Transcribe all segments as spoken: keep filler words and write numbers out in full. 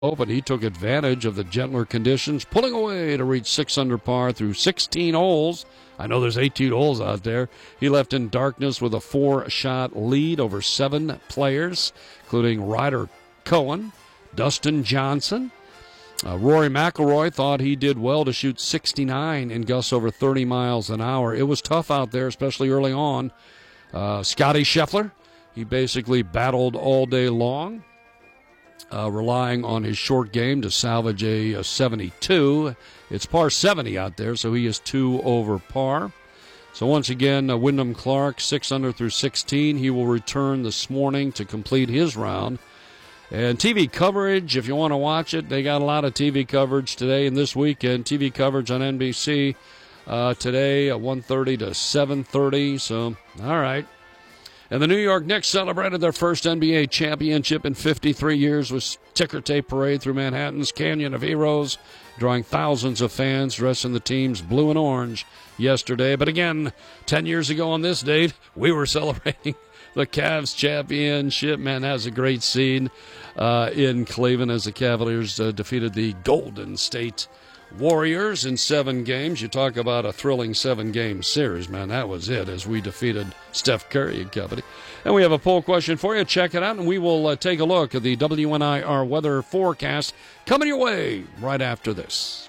but he took advantage of the gentler conditions, pulling away to reach six under par through sixteen holes. I know there's eighteen holes out there. He left in darkness with a four-shot lead over seven players, including Ryder Cohen, Dustin Johnson. Uh, Rory McIlroy thought he did well to shoot sixty-nine in gusts over thirty miles an hour. It was tough out there, especially early on. Uh, Scotty Scheffler, he basically battled all day long, uh, relying on his short game to salvage a, a seventy-two. It's par seventy out there, so he is two over par. So once again, uh, Wyndham Clark, six under through sixteen. He will return this morning to complete his round. And T V coverage, if you want to watch it, they got a lot of T V coverage today and this weekend. T V coverage on N B C uh, today at one thirty to seven thirty. So, all right. And the New York Knicks celebrated their first N B A championship in fifty-three years with ticker tape parade through Manhattan's Canyon of Heroes, drawing thousands of fans dressed in the team's blue and orange yesterday. But again, ten years ago on this date, we were celebrating the Cavs championship. Man, that was a great scene uh, in Cleveland as the Cavaliers uh, defeated the Golden State Warriors in seven games. You talk about a thrilling seven-game series, man. That was it as we defeated Steph Curry and company. And we have a poll question for you. Check it out, and we will uh, take a look at the W N I R weather forecast coming your way right after this.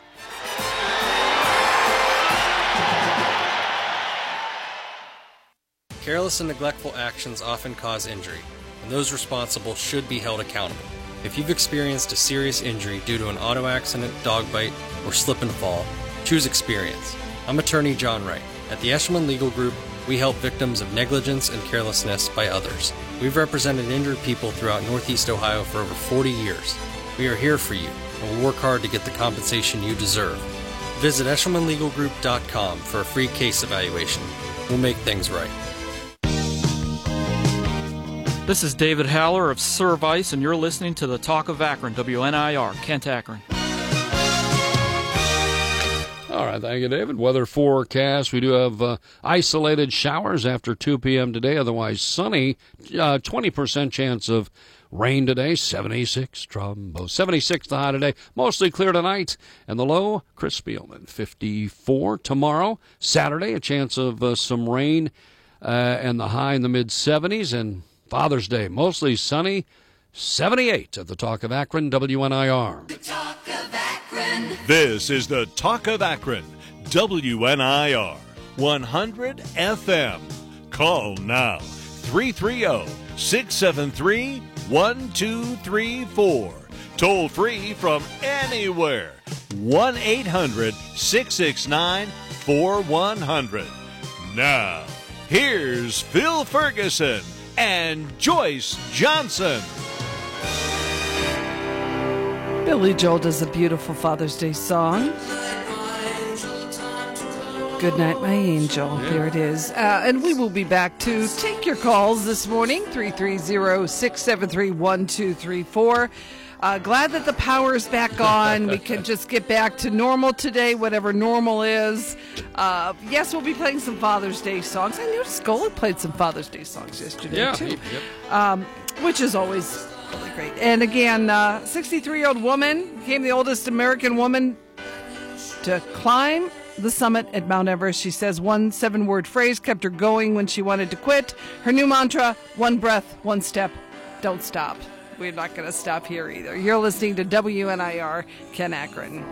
Careless and neglectful actions often cause injury, and those responsible should be held accountable. If you've experienced a serious injury due to an auto accident, dog bite, or slip and fall, choose experience. I'm attorney John Wright. At the Eshelman Legal Group, we help victims of negligence and carelessness by others. We've represented injured people throughout Northeast Ohio for over forty years. We are here for you, and we'll work hard to get the compensation you deserve. Visit eshelman legal group dot com for a free case evaluation. We'll make things right. This is David Haller of Service, and you're listening to the Talk of Akron, W N I R, Kent, Akron. All right, thank you, David. Weather forecast. We do have uh, isolated showers after two p.m. today, otherwise sunny. Uh, twenty percent chance of rain today, seventy-six. Trumbo, seventy-six the high today. Mostly clear tonight. And the low, Chris Spielman, fifty-four. Tomorrow, Saturday, a chance of uh, some rain, uh, and the high in the mid-seventies. And Father's Day, mostly sunny, seventy-eight at the Talk of Akron, W N I R. The Talk of Akron. This is the Talk of Akron, W N I R, one hundred F M. Call now, three three zero, six seven three, one two three four. Toll free from anywhere, one eight hundred, six six nine, four one zero zero. Now, here's Phil Ferguson and Joyce Johnson. Billy Joel does a beautiful Father's Day song. Good Night, My Angel. Yeah. There it is. Uh, and we will be back to take your calls this morning, three three zero, six seven three, one two three four. Uh, glad that the power is back on. We can just get back to normal today, whatever normal is. Uh, yes, we'll be playing some Father's Day songs. I noticed Scola played some Father's Day songs yesterday, yeah, too, yep. um, which is always really great. And again, uh, sixty-three-year-old woman became the oldest American woman to climb the summit at Mount Everest. She says one seven-word phrase kept her going when she wanted to quit. Her new mantra, one breath, one step, don't stop. We're not going to stop here either. You're listening to W N I R, Ken Akron.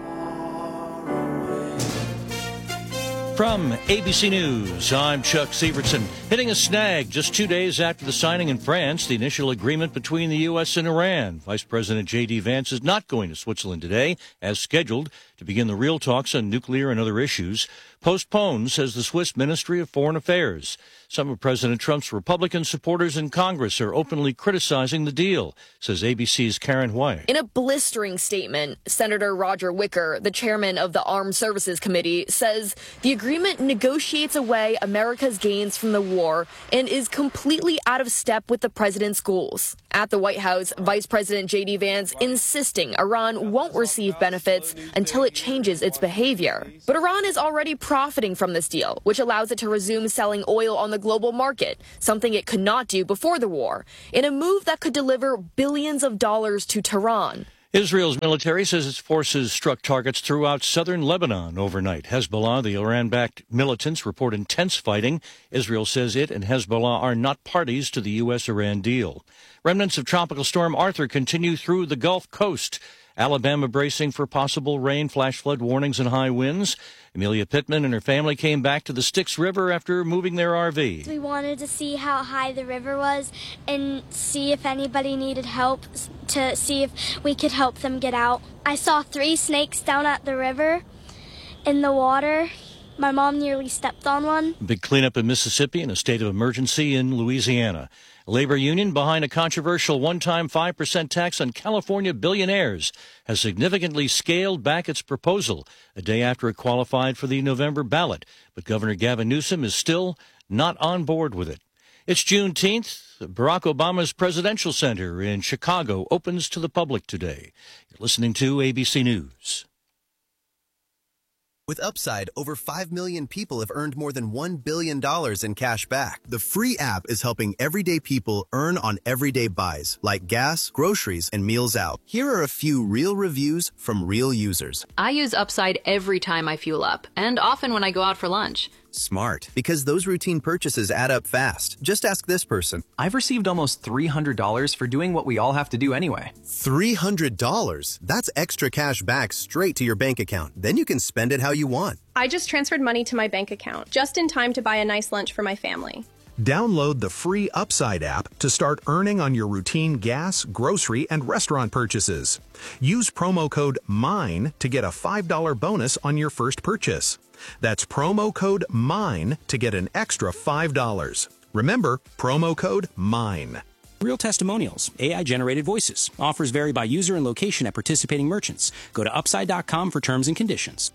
From A B C News, I'm Chuck Severson. Hitting a snag just two days after the signing in France, the initial agreement between the U S and Iran. Vice President J D Vance is not going to Switzerland today, as scheduled, to begin the real talks on nuclear and other issues. Postponed, says the Swiss Ministry of Foreign Affairs. Some of President Trump's Republican supporters in Congress are openly criticizing the deal, says A B C's Karen White. In a blistering statement, Senator Roger Wicker, the chairman of the Armed Services Committee, says the agreement negotiates away America's gains from the war and is completely out of step with the president's goals. At the White House, Vice President J D Vance insisting Iran won't receive benefits until it changes its behavior. But Iran is already profiting from this deal, which allows it to resume selling oil on the global market, something it could not do before the war, in a move that could deliver billions of dollars to Tehran. Israel's military says its forces struck targets throughout southern Lebanon overnight. Hezbollah, the Iran-backed militants, report intense fighting. Israel says it and Hezbollah are not parties to the U S Iran deal. Remnants of Tropical Storm Arthur continue through the Gulf Coast. Alabama bracing for possible rain, flash flood warnings, and high winds. Amelia Pittman and her family came back to the Styx River after moving their R V. We wanted to see how high the river was and see if anybody needed help, to see if we could help them get out. I saw three snakes down at the river in the water. My mom nearly stepped on one. Big cleanup in Mississippi and a state of emergency in Louisiana. Labor union behind a controversial one-time five percent tax on California billionaires has significantly scaled back its proposal a day after it qualified for the November ballot. But Governor Gavin Newsom is still not on board with it. It's Juneteenth. Barack Obama's Presidential Center in Chicago opens to the public today. You're listening to A B C News. With Upside, over five million people have earned more than one billion dollars in cash back. The free app is helping everyday people earn on everyday buys, like gas, groceries, and meals out. Here are a few real reviews from real users. I use Upside every time I fuel up, and often when I go out for lunch. Smart, because those routine purchases add up fast. Just ask this person. I've received almost three hundred dollars for doing what we all have to do anyway. three hundred dollars? That's extra cash back straight to your bank account. Then you can spend it how you want. I just transferred money to my bank account, just in time to buy a nice lunch for my family. Download the free Upside app to start earning on your routine gas, grocery, and restaurant purchases. Use promo code MINE to get a five dollars bonus on your first purchase. That's promo code MINE to get an extra five dollars. Remember, promo code MINE. Real testimonials, A I-generated voices. Offers vary by user and location at participating merchants. Go to upside dot com for terms and conditions.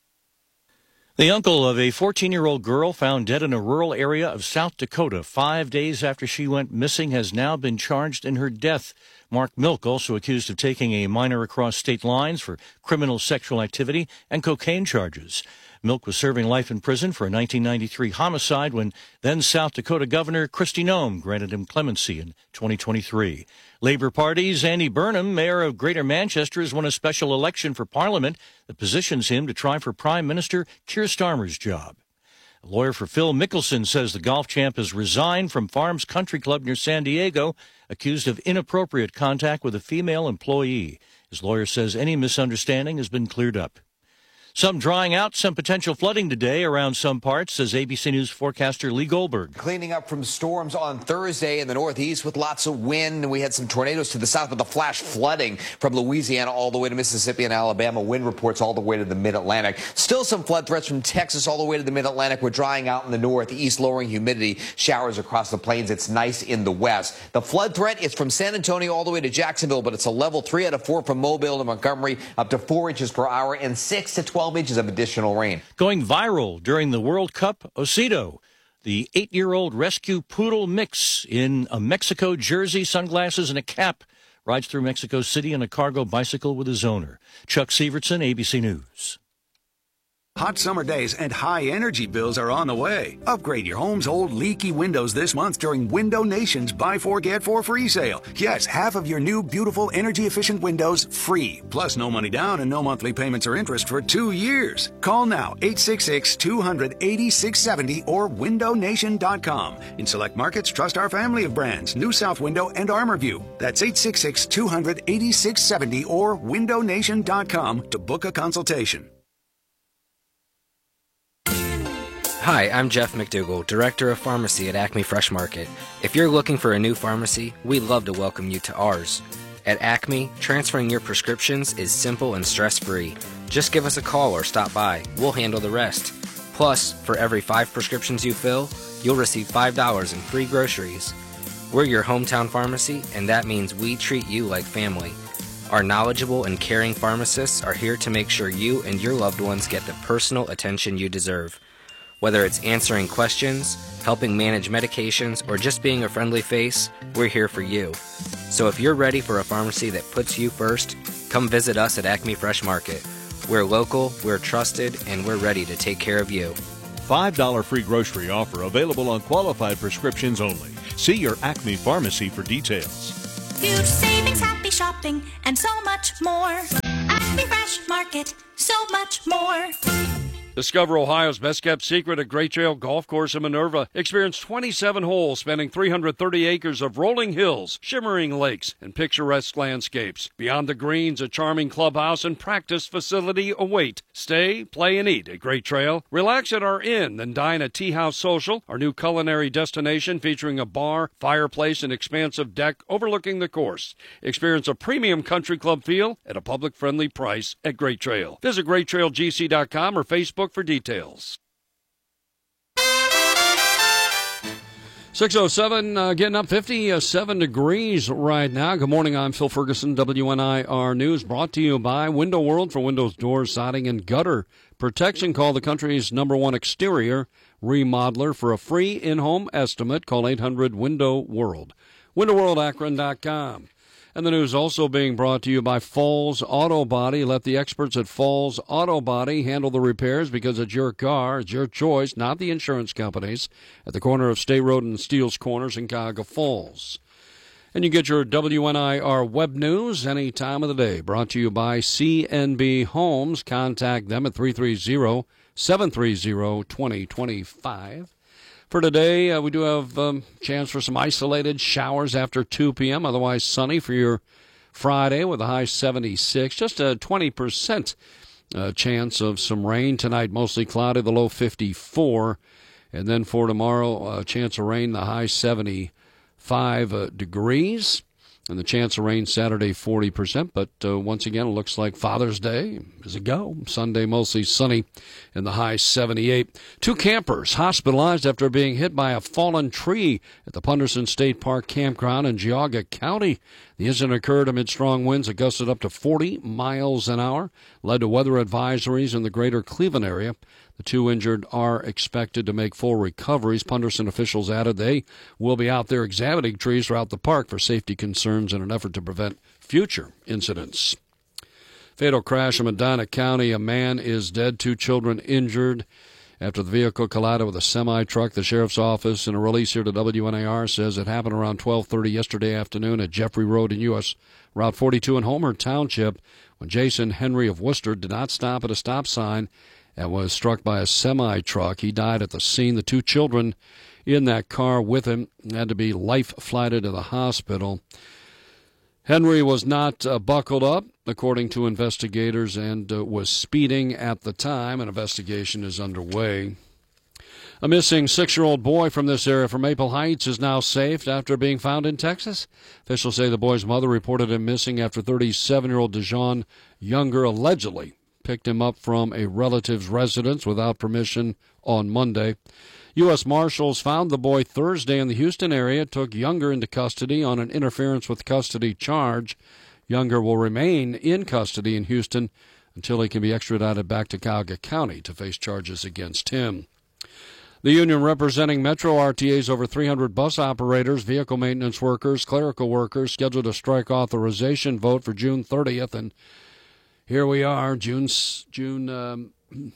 The uncle of a fourteen-year-old girl found dead in a rural area of South Dakota five days after she went missing has now been charged in her death. Mark Milk, also accused of taking a minor across state lines for criminal sexual activity and cocaine charges. Milk was serving life in prison for a nineteen ninety-three homicide when then South Dakota Governor Kristi Noem granted him clemency in twenty twenty-three. Labour Party's Andy Burnham, mayor of Greater Manchester, has won a special election for Parliament that positions him to try for Prime Minister Keir Starmer's job. A lawyer for Phil Mickelson says the golf champ has resigned from Farms Country Club near San Diego, accused of inappropriate contact with a female employee. His lawyer says any misunderstanding has been cleared up. Some drying out, some potential flooding today around some parts, says A B C News forecaster Lee Goldberg. Cleaning up from storms on Thursday in the northeast with lots of wind. And we had some tornadoes to the south with the flash flooding from Louisiana all the way to Mississippi and Alabama. Wind reports all the way to the mid-Atlantic. Still some flood threats from Texas all the way to the mid-Atlantic. We're drying out in the northeast, lowering humidity. Showers across the plains. It's nice in the west. The flood threat is from San Antonio all the way to Jacksonville, but it's a level three out of four from Mobile to Montgomery, up to four inches per hour and six to twelve inches of additional rain. Going viral during the World Cup, Osido, the eight-year-old rescue poodle mix in a Mexico jersey, sunglasses, and a cap, rides through Mexico City on a cargo bicycle with his owner. Chuck Severson, A B C News. Hot summer days and high energy bills are on the way. Upgrade your home's old leaky windows this month during Window Nation's Buy Four Get Four free sale. Yes, half of your new beautiful energy efficient windows free. Plus no money down and no monthly payments or interest for two years. Call now eight six six, two hundred, eighty-six seventy or window nation dot com. In select markets, trust our family of brands, New South Window and ArmorView. That's eight six six, two hundred, eighty-six seventy or window nation dot com to book a consultation. Hi, I'm Jeff McDougall, Director of Pharmacy at Acme Fresh Market. If you're looking for a new pharmacy, we'd love to welcome you to ours. At Acme, transferring your prescriptions is simple and stress-free. Just give us a call or stop by. We'll handle the rest. Plus, for every five prescriptions you fill, you'll receive five dollars in free groceries. We're your hometown pharmacy, and that means we treat you like family. Our knowledgeable and caring pharmacists are here to make sure you and your loved ones get the personal attention you deserve. Whether it's answering questions, helping manage medications, or just being a friendly face, we're here for you. So if you're ready for a pharmacy that puts you first, come visit us at Acme Fresh Market. We're local, we're trusted, and we're ready to take care of you. five dollars free grocery offer available on qualified prescriptions only. See your Acme pharmacy for details. Huge savings, happy shoppers. shopping, and so much more. Acme Fresh Market, so much more. Discover Ohio's best-kept secret at Great Trail Golf Course in Minerva. Experience twenty-seven holes spanning three hundred thirty acres of rolling hills, shimmering lakes, and picturesque landscapes. Beyond the greens, a charming clubhouse and practice facility await. Stay, play, and eat at Great Trail. Relax at our inn, then dine at Tea House Social, our new culinary destination featuring a bar, fireplace, and expansive deck overlooking the course. Experience a premium country club feel at a public-friendly price at Great Trail. Visit great trail g c dot com or Facebook for details. six oh seven, uh, getting up fifty-seven degrees right now. Good morning, I'm Phil Ferguson, W N I R News, brought to you by Window World for windows, doors, siding, and gutter protection. Call the country's number one exterior remodeler for a free in-home estimate. Call eight hundred window world. window world akron dot com. And the news also being brought to you by Falls Auto Body. Let the experts at Falls Auto Body handle the repairs because it's your car, it's your choice, not the insurance companies. At the corner of State Road and Steele's Corners in Cuyahoga Falls. And you get your W N I R web news any time of the day. Brought to you by C N B Homes. Contact them at three three zero, seven three zero, two zero two five. For today, uh, we do have a um, chance for some isolated showers after two p.m., otherwise sunny for your Friday with a high seventy-six. Just a twenty percent uh, chance of some rain tonight, mostly cloudy, the low fifty-four. And then for tomorrow, a uh, chance of rain, the high seventy-five uh, degrees. And the chance of rain Saturday, forty percent. But uh, once again, it looks like Father's Day is a go. Sunday, mostly sunny in the high seventy-eight. Two campers hospitalized after being hit by a fallen tree at the Punderson State Park campground in Geauga County. The incident occurred amid strong winds that gusted up to forty miles an hour, led to weather advisories in the greater Cleveland area. The two injured are expected to make full recoveries. Punderson officials added they will be out there examining trees throughout the park for safety concerns in an effort to prevent future incidents. Fatal crash in Medina County. A man is dead, two children injured after the vehicle collided with a semi-truck. The sheriff's office, in a release here to W N A R, says it happened around twelve thirty yesterday afternoon at Jeffrey Road in U S Route forty-two in Homer Township when Jason Henry of Worcester did not stop at a stop sign and was struck by a semi-truck. He died at the scene. The two children in that car with him had to be life-flighted to the hospital. Henry was not uh, buckled up, according to investigators, and uh, was speeding at the time. An investigation is underway. A missing six-year-old boy from this area from Maple Heights is now safe after being found in Texas. Officials say the boy's mother reported him missing after thirty-seven-year-old Dejon Younger allegedly picked him up from a relative's residence without permission on Monday. U S Marshals found the boy Thursday in the Houston area, took Younger into custody on an interference with custody charge. Younger will remain in custody in Houston until he can be extradited back to Cuyahoga County to face charges against him. The union representing Metro R T A's over three hundred bus operators, vehicle maintenance workers, clerical workers scheduled a strike authorization vote for June thirtieth, and here we are, June June um,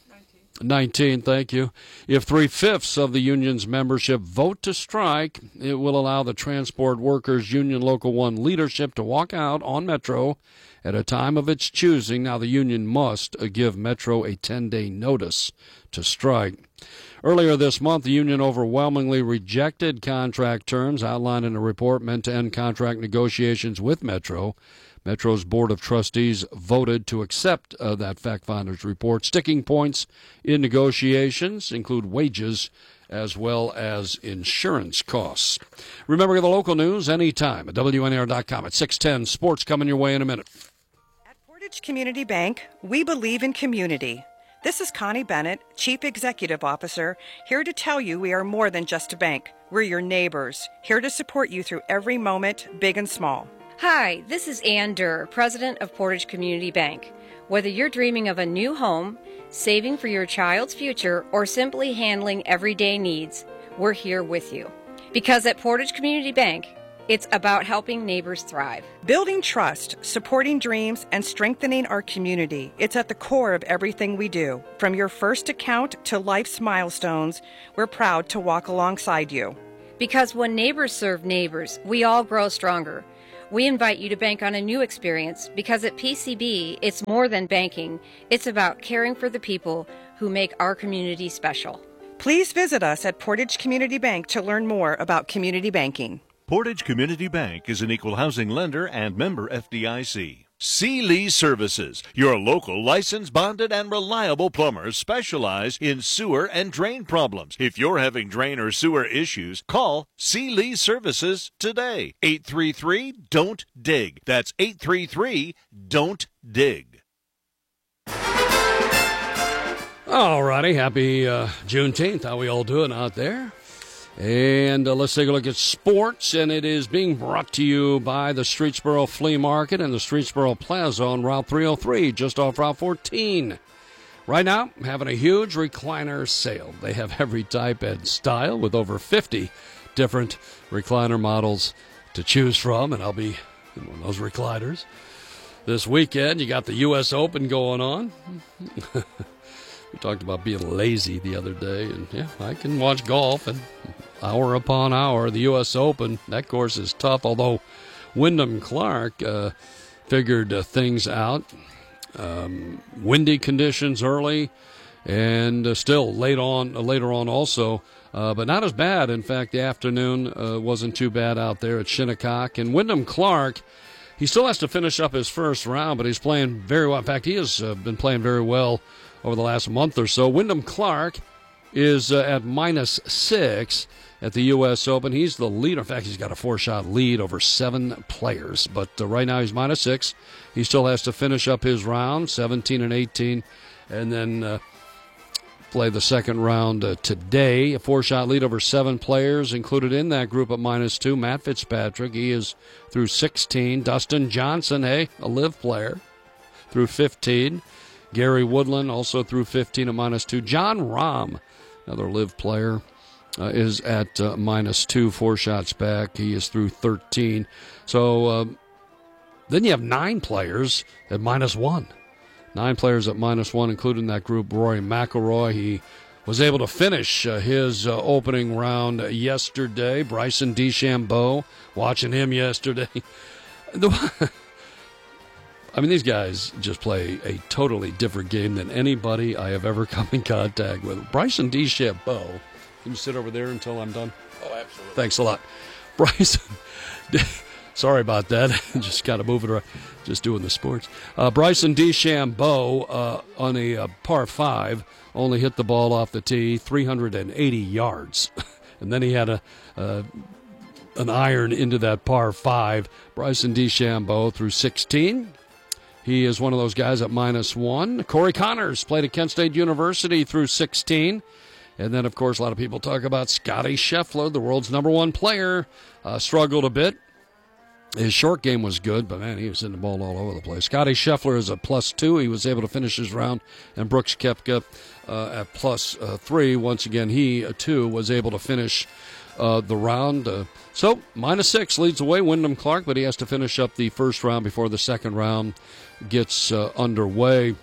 nineteenth, thank you. If three-fifths of the union's membership vote to strike, it will allow the Transport Workers Union Local one leadership to walk out on Metro at a time of its choosing. Now, the union must give Metro a ten-day notice to strike. Earlier this month, the union overwhelmingly rejected contract terms outlined in a report meant to end contract negotiations with Metro. Metro's Board of Trustees voted to accept uh, that fact-finder's report. Sticking points in negotiations include wages as well as insurance costs. Remember the local news anytime at W N A R dot com at six ten. Sports coming your way in a minute. At Portage Community Bank, we believe in community. This is Connie Bennett, Chief Executive Officer, here to tell you we are more than just a bank. We're your neighbors, here to support you through every moment, big and small. Hi, this is Ann Durr, President of Portage Community Bank. Whether you're dreaming of a new home, saving for your child's future, or simply handling everyday needs, we're here with you. Because at Portage Community Bank, it's about helping neighbors thrive. Building trust, supporting dreams, and strengthening our community. It's at the core of everything we do. From your first account to life's milestones, we're proud to walk alongside you. Because when neighbors serve neighbors, we all grow stronger. We invite you to bank on a new experience because at P C B, it's more than banking. It's about caring for the people who make our community special. Please visit us at Portage Community Bank to learn more about community banking. Portage Community Bank is an equal housing lender and member F D I C. Sealy Services, your local licensed, bonded, and reliable plumbers specialize in sewer and drain problems. If you're having drain or sewer issues, call Sealy Services today. eight three three, don't dig. That's eight three three, don't dig. All righty, happy uh, Juneteenth. How we all doing out there? And uh, let's take a look at sports, and it is being brought to you by the Streetsboro Flea Market and the Streetsboro Plaza on Route three oh three, just off Route fourteen. Right now, having a huge recliner sale. They have every type and style with over fifty different recliner models to choose from, and I'll be in one of those recliners. This weekend, you got the U S Open going on. We talked about being lazy the other day, and yeah, I can watch golf, and hour upon hour, the U S Open, that course is tough, although Wyndham Clark uh, figured uh, things out. Um, windy conditions early, and uh, still late on, uh, later on also, uh, but not as bad. In fact, the afternoon uh, wasn't too bad out there at Shinnecock. And Wyndham Clark, he still has to finish up his first round, but he's playing very well. In fact, he has uh, been playing very well over the last month or so. Wyndham Clark is uh, at minus six at the U S Open. He's the leader. In fact, he's got a four-shot lead over seven players. But uh, right now he's minus six. He still has to finish up his round, seventeen and eighteen, and then uh, play the second round uh, today. A four-shot lead over seven players. Included in that group at minus two, Matt Fitzpatrick. He is through sixteen. Dustin Johnson, hey, a live player, through fifteen. Gary Woodland also through fifteen at minus two. John Rahm, another live player, uh, is at uh, minus two, four shots back. He is through thirteen. So uh, then you have nine players at minus one. Nine players at minus one, including that group. Rory McIlroy, he was able to finish uh, his uh, opening round yesterday. Bryson DeChambeau, watching him yesterday. The I mean, these guys just play a totally different game than anybody I have ever come in contact with. Bryson DeChambeau, can you sit over there until I'm done? Oh, absolutely. Thanks a lot. Bryson, sorry about that. Just kind of moving around, just doing the sports. Uh, Bryson DeChambeau uh, on a uh, par five only hit the ball off the tee three hundred eighty yards. And then he had a... Uh, an iron into that par five. Bryson DeChambeau through sixteen. He is one of those guys at minus one. Corey Connors played at Kent State University through sixteen. And then, of course, a lot of people talk about Scotty Scheffler, the world's number one player. Uh, struggled a bit. His short game was good, but, man, he was hitting the ball all over the place. Scotty Scheffler is a plus two. He was able to finish his round. And Brooks Koepka uh, at plus uh, three. Once again, he, uh, too, was able to finish uh, the round. Uh, so, minus six leads away Wyndham Clark, but he has to finish up the first round before the second round gets uh, underway.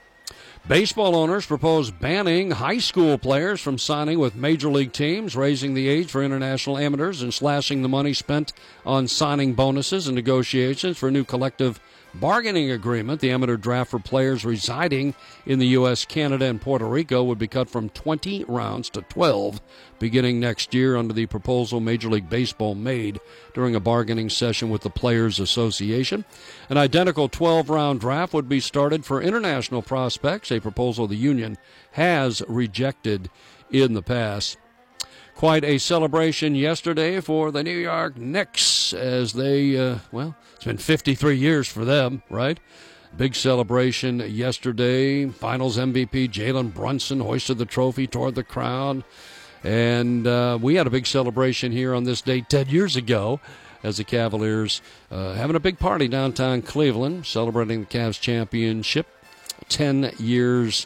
Baseball owners propose banning high school players from signing with major league teams, raising the age for international amateurs, and slashing the money spent on signing bonuses and negotiations for a new collective bargaining agreement. The amateur draft for players residing in the U S, Canada, and Puerto Rico would be cut from twenty rounds to twelve beginning next year under the proposal Major League Baseball made during a bargaining session with the Players Association. An identical twelve-round draft would be started for international prospects, a proposal the union has rejected in the past. Quite a celebration yesterday for the New York Knicks as they, uh, well, it's been fifty-three years for them, right? Big celebration yesterday. Finals M V P Jalen Brunson hoisted the trophy toward the crowd. And uh, we had a big celebration here on this date ten years ago as the Cavaliers uh, having a big party downtown Cleveland, celebrating the Cavs championship ten years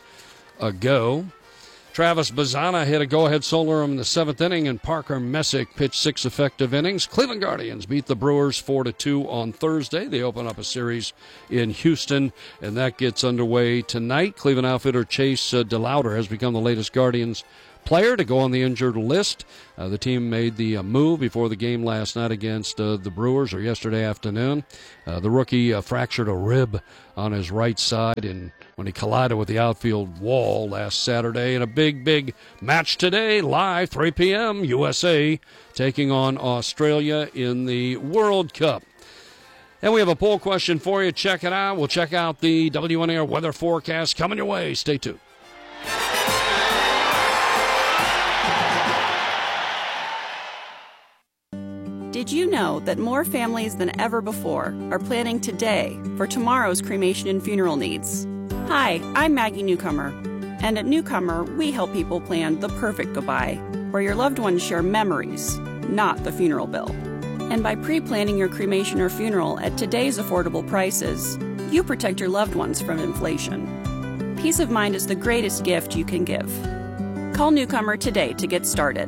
ago. Travis Bazzana hit a go-ahead solo in the seventh inning, and Parker Messick pitched six effective innings. Cleveland Guardians beat the Brewers four to two on Thursday. They open up a series in Houston, and that gets underway tonight. Cleveland outfielder Chase uh, DeLauder has become the latest Guardians player to go on the injured list. Uh, the team made the uh, move before the game last night against uh, the Brewers, or yesterday afternoon. Uh, the rookie uh, fractured a rib on his right side and when he collided with the outfield wall last Saturday. In a big, big match today, live, three p.m., U S A taking on Australia in the World Cup. And we have a poll question for you. Check it out. We'll check out the W N A R weather forecast coming your way. Stay tuned. Did you know that more families than ever before are planning today for tomorrow's cremation and funeral needs? Hi, I'm Maggie Newcomer, and at Newcomer, we help people plan the perfect goodbye, where your loved ones share memories, not the funeral bill. And by pre-planning your cremation or funeral at today's affordable prices, you protect your loved ones from inflation. Peace of mind is the greatest gift you can give. Call Newcomer today to get started.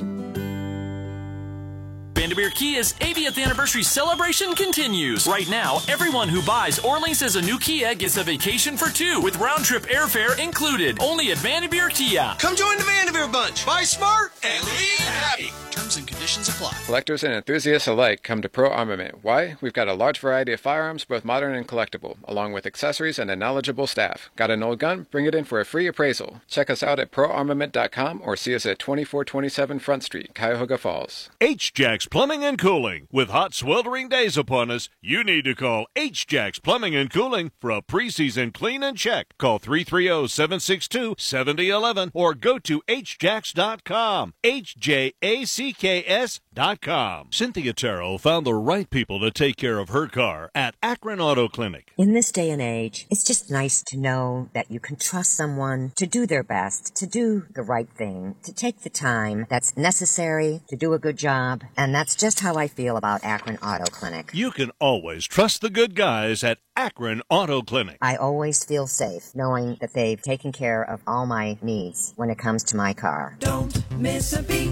Vandermeer Kia's eightieth anniversary celebration continues. Right now, everyone who buys or leases a new Kia gets a vacation for two with round-trip airfare included. Only at Vandermeer Kia. Come join the Vandermeer Bunch. Buy smart and leave happy. Terms and conditions apply. Collectors and enthusiasts alike come to Pro Armament. Why? We've got a large variety of firearms, both modern and collectible, along with accessories and a knowledgeable staff. Got an old gun? Bring it in for a free appraisal. Check us out at pro armament dot com or see us at twenty-four twenty-seven Front Street, Cuyahoga Falls. H-Jacks Plumbing and Cooling. With hot, sweltering days upon us, you need to call H-Jacks Plumbing and Cooling for a preseason clean and check. Call three three zero, seven six two, seven zero one one or go to H jacks dot com. H J A C K S dot com. Cynthia Terrell found the right people to take care of her car at Akron Auto Clinic. In this day and age, it's just nice to know that you can trust someone to do their best, to do the right thing, to take the time that's necessary to do a good job, and that's just how I feel about Akron Auto Clinic. You can always trust the good guys at Akron Auto Clinic. I always feel safe knowing that they've taken care of all my needs when it comes to my car. Don't miss a beat.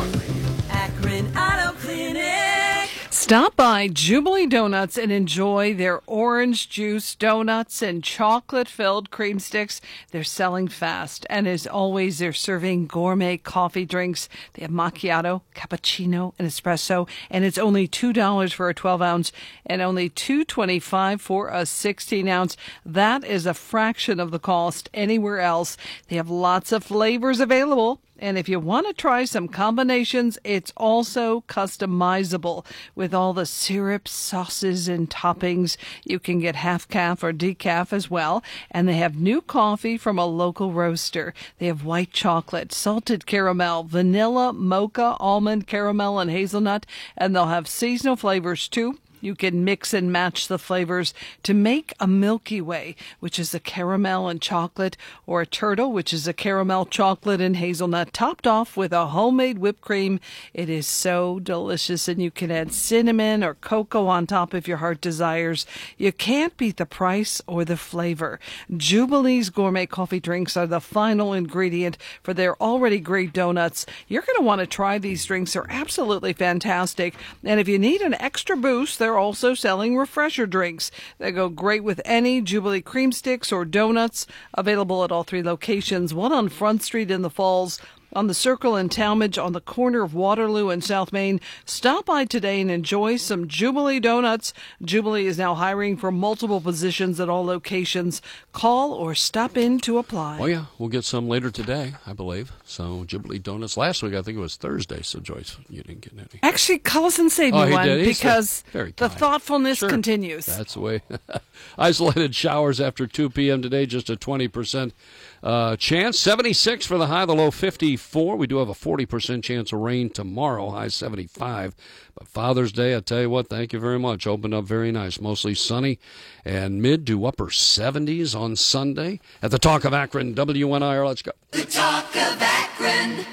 Akron Auto Clinic. Stop by Jubilee Donuts and enjoy their orange juice donuts and chocolate-filled cream sticks. They're selling fast, and as always, they're serving gourmet coffee drinks. They have macchiato, cappuccino, and espresso, and it's only two dollars for a twelve ounce and only two dollars and twenty-five cents for a sixteen ounce. That is a fraction of the cost anywhere else. They have lots of flavors available. And if you want to try some combinations, it's also customizable with all the syrups, sauces, and toppings. You can get half calf or decaf as well. And they have new coffee from a local roaster. They have white chocolate, salted caramel, vanilla, mocha, almond, caramel, and hazelnut. And they'll have seasonal flavors too. You can mix and match the flavors to make a Milky Way, which is a caramel and chocolate, or a turtle, which is a caramel, chocolate, and hazelnut, topped off with a homemade whipped cream. It is so delicious, and you can add cinnamon or cocoa on top if your heart desires. You can't beat the price or the flavor. Jubilee's gourmet coffee drinks are the final ingredient for their already great donuts. You're going to want to try these drinks. They're absolutely fantastic. And if you need an extra boost, they're also selling refresher drinks. They go great with any Jubilee cream sticks or donuts. Available at all three locations, one on Front Street in the Falls, on the Circle in Talmadge, on the corner of Waterloo and South Main. Stop by today and enjoy some Jubilee donuts. Jubilee is now hiring for multiple positions at all locations. Call or stop in to apply. Oh, yeah. We'll get some later today, I believe. So, Jubilee donuts. Last week, I think it was Thursday, so Joyce, you didn't get any. Actually, Collison saved me oh, he one did. because very the thoughtfulness sure. continues. That's the way. Isolated showers after two p.m. today, just a twenty percent uh, chance. seventy-six for the high, the low fifty-four. We do have a forty percent chance of rain tomorrow, high seventy-five. But Father's Day, I tell you what, thank you very much. Opened up very nice, mostly sunny and mid to upper seventies on Sunday. At the Talk of Akron, W N I R, let's go. The Talk of Akron.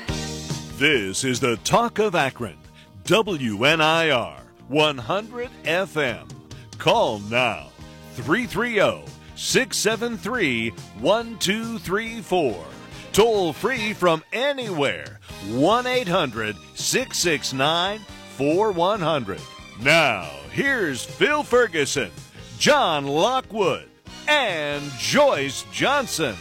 This is the Talk of Akron, W N I R, one hundred F M. Call now, three three zero, six seven three, one two three four. Toll free from anywhere, one eight hundred, six six nine, four one zero zero. Now, here's Phil Ferguson, John Lockwood, and Joyce Johnson.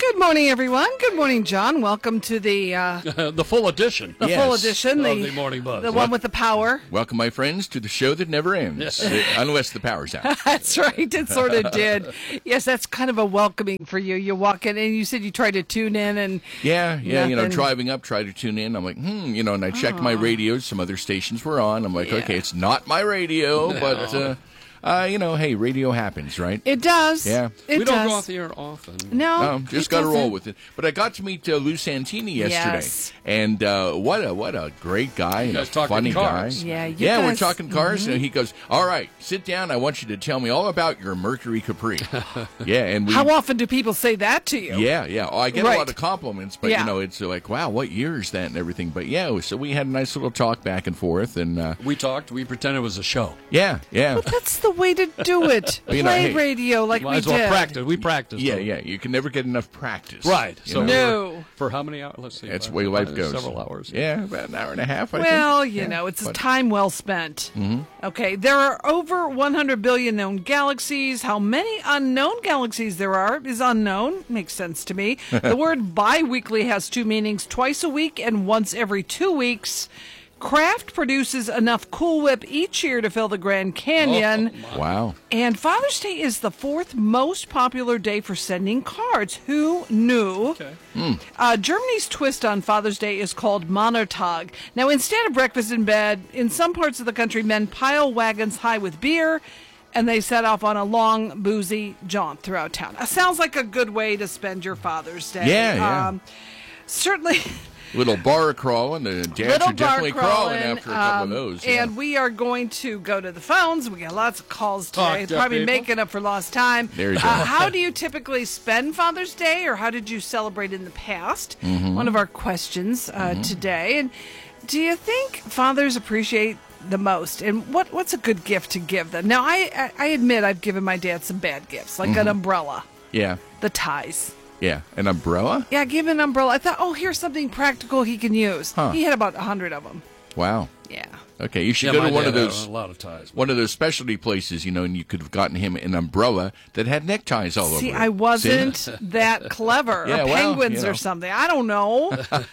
Good morning, everyone. Good morning, John. Welcome to the uh, the full edition. The Yes. full edition, Of the, the Morning Buzz. the one with the power. Welcome, my friends, to the show that never ends, uh, unless the power's out. That's right. It sort of did. Yes, that's kind of a welcoming for you. You walk in, and you said you tried to tune in, and Yeah, yeah, you know, nothing. driving up, try to tune in. I'm like, hmm, you know, and I checked my Aw. radios. Some other stations were on. I'm like, Yeah. okay, it's not my radio, No. but, uh, uh, you know, hey, radio happens, right? It does. Yeah. It we don't does. go off the air often. No, Um, just it got to roll doesn't. with it. But I got to meet uh, Lou Santini yesterday, Yes. and uh, what a what a great guy and a guys talking funny cars. guy. Yeah, you yeah, we're guys- talking cars, mhm. and he goes, "All right, sit down. I want you to tell me all about your Mercury Capri." yeah, and we. How often do people say that to you? Yeah, yeah. Oh, I get Right. a lot of compliments, but Yeah. you know, it's like, wow, what year is that and everything. But yeah, so we had a nice little talk back and forth, and uh, We talked. We pretended it was a show. yeah, yeah. But that's the way to do it. You know, Play hey, radio like Might we as well did. practice. We practiced. Yeah, though. yeah. You can never get enough practice. Right. you So know? No. For how many hours? Let's see. That's uh, the way life uh, goes. Several hours. Yeah, about an hour and a half, I Well, think. you Yeah. know, it's But- time well spent. Mhm. Okay, there are over one hundred billion known galaxies. How many unknown galaxies there are is unknown. Makes sense to me. The word bi-weekly has two meanings, twice a week and once every two weeks. Kraft produces enough Cool Whip each year to fill the Grand Canyon. Oh, Wow. And Father's Day is the fourth most popular day for sending cards. Who knew? Okay. Uh, Germany's twist on Father's Day is called Montag. Now, instead of breakfast in bed, in some parts of the country, men pile wagons high with beer, and they set off on a long, boozy jaunt throughout town. Uh, sounds like a good way to spend your Father's Day. Yeah, yeah. Um, certainly. Little bar crawling. The dads Little are definitely bar crawling crawling, after a couple um, of those. yeah. And we are going to go to the phones. We got lots of calls Talk today. to Probably people. making up for lost time. There you Uh, go. how do you typically spend Father's Day, or how did you celebrate in the past? Mhm. One of our questions uh, Mhm. today. And do you think fathers appreciate the most, and what what's a good gift to give them? Now, I I, I admit I've given my dad some bad gifts, like an Mhm. umbrella, yeah, the ties. yeah. An umbrella? Yeah, give him an umbrella. I thought, oh, here's something practical he can use. Huh. He had about a hundred of them. Wow. Yeah. Okay, you should Yeah, go my to one dad of had those a lot of ties. one of those specialty places, you know, and you could have gotten him an umbrella that had neckties all See, over it. I wasn't See? that clever. Yeah, or well, penguins you know. or something. I don't know.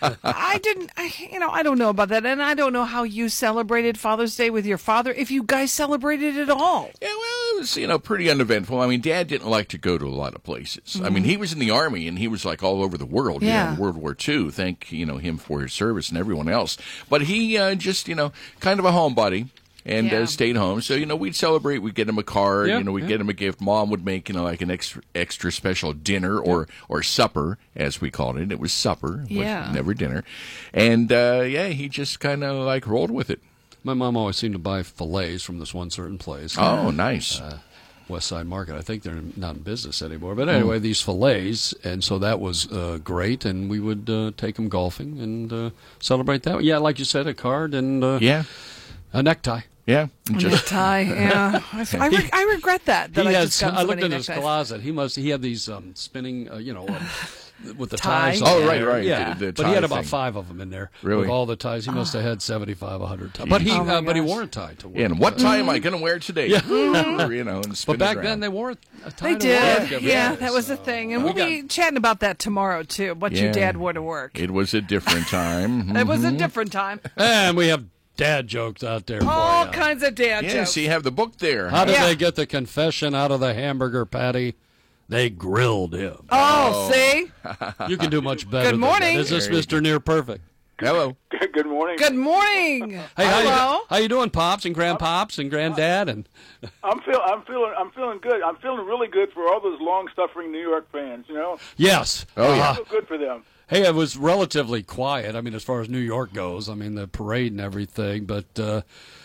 I didn't, I, you know, I don't know about that. And I don't know how you celebrated Father's Day with your father, if you guys celebrated at all. Yeah, well, it was, you know, pretty uneventful. I mean, Dad didn't like to go to a lot of places. I mean, Mhm. he was in the Army, and he was, like, all over the world, you Yeah. know, in World War Two. Thank, you know, him for his service and everyone else. But he uh, just, you know, kind of a homebody. And Yeah. uh, stayed home. So, you know, we'd celebrate. We'd get him a card. Yeah, you know, we'd yeah. get him a gift. Mom would make, you know, like an extra, extra special dinner or, or supper, as we called it. It was supper. It was Yeah. never dinner. And, uh, yeah, he just kind of, like, rolled with it. My mom always seemed to buy fillets from this one certain place. Oh, nice. Uh, West Side Market. I think they're not in business anymore. But anyway, these fillets, and so that was uh, great, and we would uh, take them golfing and uh, celebrate that. Yeah, like you said, a card and uh, Yeah. a necktie. Yeah. Necktie, yeah. I, I, re- I regret that. that He I has, just got I so looked in many his neckties. closet. He must. He had these um, spinning, uh, you know, um, with the Tie. ties. Oh, on right, there. right, Yeah, the- the but he had tie about thing. five of them in there. Really? With all the ties, he must have had seventy-five, a hundred ties. But he, Oh, my uh, but he gosh. wore a tie to work. Yeah, and what tie am I going to wear today? Yeah. you know, and spin But back it then around. they wore a tie They to did. work every Yeah, day, that was the so, thing. And uh, we'll we be chatting about that tomorrow, too, what your Yeah. dad wore to work. It was a different time. It was a Mhm. different time. And we have dad jokes out there. All for you. kinds of dad Yes, jokes. you have the book there. How did Yeah. they get the confession out of the hamburger patty? They grilled him. Oh, see? You can do much better. Good than morning. that. Is this There you Mister Near Perfect? Hello. Good morning. Good morning. Hey, how Hello. you, how you doing, pops and grandpops and granddad? And I'm feel I'm feeling I'm feeling good. I'm feeling really good for all those long suffering New York fans. You know, yes, Oh, yeah. I feel good for them. Hey, it was relatively quiet. I mean, as far as New York goes, I mean the parade and everything. But uh,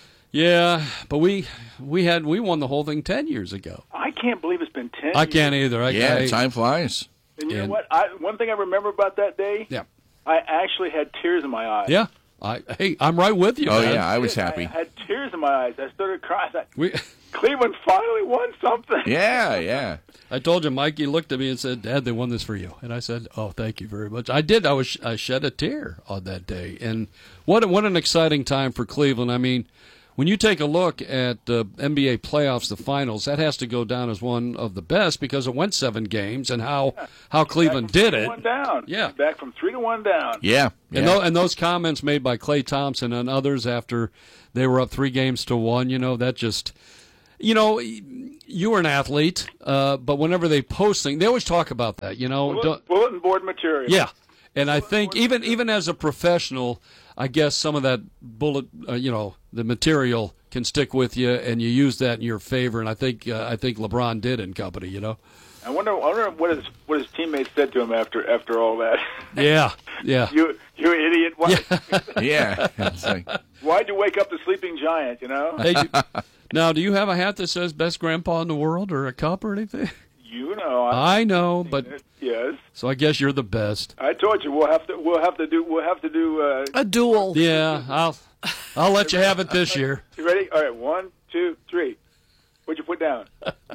yeah, but we we had we won the whole thing ten years ago. I can't believe it's been ten. I can't either. I, Yeah, I, time flies. And you know and- what? I, one thing I remember about that day. Yeah. I actually had tears in my eyes. Yeah. I hey, I'm right with you. Oh, man. yeah, I was happy. I had tears in my eyes. I started crying. I, We, Cleveland finally won something. Yeah, yeah. I told you, Mikey looked at me and said, "Dad, they won this for you." And I said, "Oh, thank you very much." I did. I was. I shed a tear on that day, and what what an exciting time for Cleveland. I mean, when you take a look at the N B A playoffs, the finals, that has to go down as one of the best because it went seven games and how Yeah. how Cleveland did it. One down. Yeah. Back from three to one down. Yeah. And, tho- and those comments made by Klay Thompson and others after they were up three games to one, you know, that just, you know, you were an athlete, uh, but whenever they post things, they always talk about that, you know. Bullet, don't- bulletin board material. yeah. And I think even even as a professional, I guess some of that bullet, uh, you know, the material can stick with you, and you use that in your favor. And I think uh, I think LeBron did in company, you know. I wonder, I wonder what his what his teammates said to him after after all that. Yeah, yeah. you you idiot! Why, Yeah. It's like, why'd you wake up the sleeping giant? You know. Hey, do, now, do you have a hat that says "Best Grandpa in the World" or a cup or anything? You know. I, I know, but yes. so I guess you're the best. I told you we'll have to we'll have to do we'll have to do. Uh, A duel. Yeah, I'll I'll let you have it this year. You ready? All right. One, two, three. What'd you put down?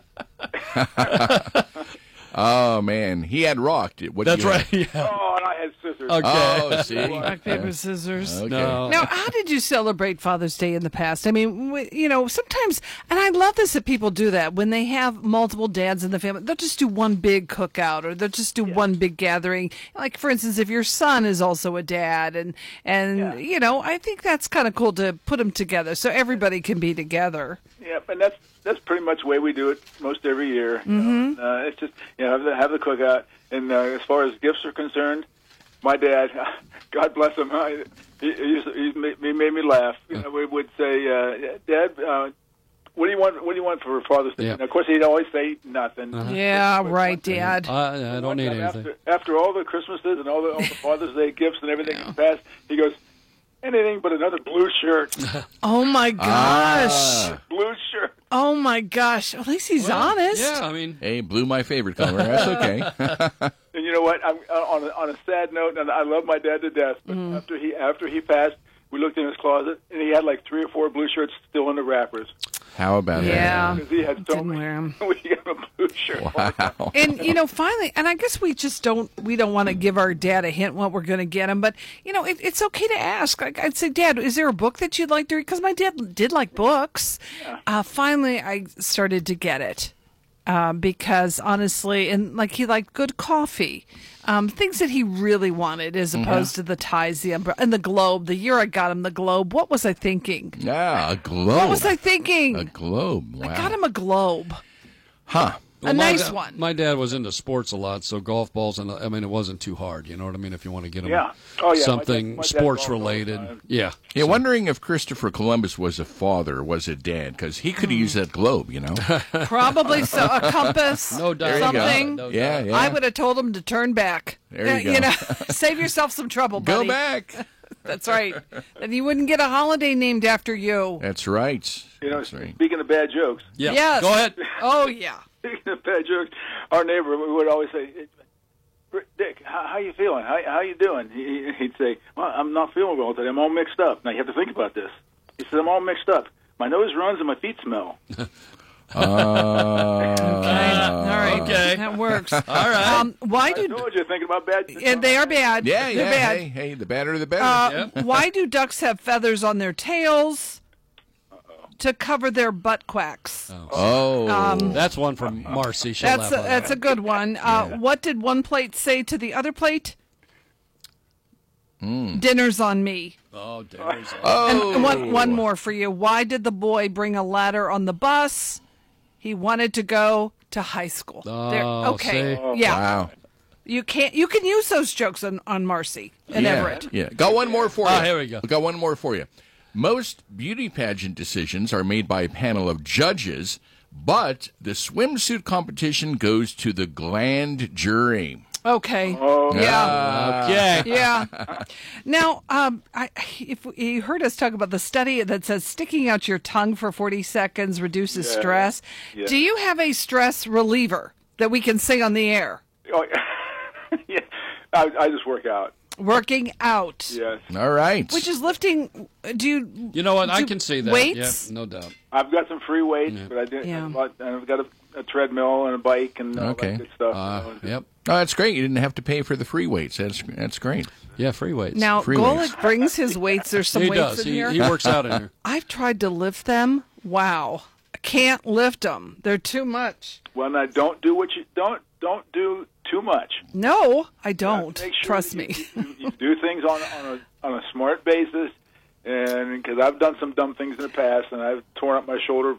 oh man, he had rocked it. What do That's you right. have? Yeah. Oh, and I had scissors. Okay. Oh, see. Rock, paper, scissors. Okay. No. Now, how did you celebrate Father's Day in the past? I mean, w- you know, sometimes, and I love this that people do that when they have multiple dads in the family. They'll just do one big cookout, or they'll just do one big gathering. Like, for instance, if your son is also a dad, and and Yeah. you know, I think that's kind of cool to put them together so everybody can be together. Yeah, and that's that's pretty much the way we do it most every year. You Mhm. know? uh, it's just you know have the have the cookout, and uh, as far as gifts are concerned, my dad, God bless him, I, he, he, used to, he, made, he made me laugh. You know, we would say, uh, Dad, uh, what do you want? What do you want for Father's Day? Yeah. And of course, he'd always say nothing. Uh-huh. Yeah, right, Dad. I, I don't need One time anything. After, after all the Christmases and all the, all the Father's Day gifts and everything in the past, he goes, anything but another blue shirt. Oh my gosh! Ah. Blue shirt. Oh my gosh! At least he's Well, honest. Yeah, I mean, Hey, blue, my favorite color. That's okay. And you know what? I'm, uh, on a, on a sad note, and I love my dad to death. But Mm. after he after he passed, we looked in his closet, and he had like three or four blue shirts still in the wrappers How about Yeah. because he had so Didn't many. wear 'em. We gave him a blue shirt. that? Wow. And you know, finally, and I guess we just don't we don't want to give our dad a hint what we're going to get him, but you know, it, it's okay to ask. Like I'd say, Dad, is there a book that you'd like to read? Because my dad did like books. Uh, finally, I started to get it uh, because honestly, and like he liked good coffee. Um, things that he really wanted, as opposed to the ties, the umbrella, and the globe. The year I got him the globe, what was I thinking? Yeah, a globe. What was I thinking? A globe. Wow. I got him a globe. Huh. A my nice da- one. My dad was into sports a lot, so golf balls, and I mean, it wasn't too hard. You know what I mean? If you want to get him Yeah. Oh, yeah. My something dad- my dad sports golfed all the related, time. yeah. Yeah, wondering if Christopher Columbus was a father, was a dad, because he could have used that globe, you know? Probably so. A compass. No doubt. There you go. Something. No Yeah, doubt. yeah. I would have told him to turn back. There you Uh, go. know, save yourself some trouble, Go buddy. back. That's right. And you wouldn't get a holiday named after you. That's right. You know, That's right. speaking of bad jokes, Yeah. Yes. Go ahead. Oh yeah. speaking of bad jokes, our neighbor would always say, Dick, how, how you feeling? How, how you doing? He, he'd say, well, I'm not feeling well today. I'm all mixed up. Now, you have to think about this. He said, I'm all mixed up. My nose runs and my feet smell. Uh, Okay. All right. Okay. That works. All right. Um, why I do told you, thinking about bad and they are bad? yeah, They're yeah. bad. Hey, hey, the better the better. Uh, Yeah. Why do ducks have feathers on their tails? To cover their butt quacks. oh. um, That's one from Marcy. She'll That's laugh a, on that's a that. good one. Uh, What did one plate say to the other plate? Dinner's on me. Oh, dinner's on. oh. And one one more for you. Why did the boy bring a ladder on the bus? He wanted to go to high school. There- Oh, okay. see? Yeah. Wow. You can't. You can use those jokes on, on Marcy and yeah, Everett. Yeah. Got one more for you. Oh, here we go. Got one more for you. Most beauty pageant decisions are made by a panel of judges, but the swimsuit competition goes to the gland jury. Okay. Oh, Yeah. Okay. Yeah. Now, um, I, if you heard us talk about the study that says sticking out your tongue for forty seconds reduces Yeah. stress, Yeah. do you have a stress reliever that we can say on the air? Oh, yeah. I, I just work out. Working out, Yes. All right. which is lifting. Do you? You know what? I do can see that. Weights? Yeah, no doubt. I've got some free weights, but I did. Yeah. I've got, I've got a a treadmill and a bike and all Okay. that good stuff. Uh, you know. yep. Oh, that's great. You didn't have to pay for the free weights. That's that's great. Yeah, free weights. Now, Free Golick weights. brings his weights. There's some He weights does. in He- here. he works out in here. I've tried to lift them. Wow. I can't lift them. They're too much. Well, now don't do what you don't don't do too much. No, I don't. Make sure Trust that me. you, you, you do things on on a on a smart basis, and because I've done some dumb things in the past, and I've torn up my shoulder.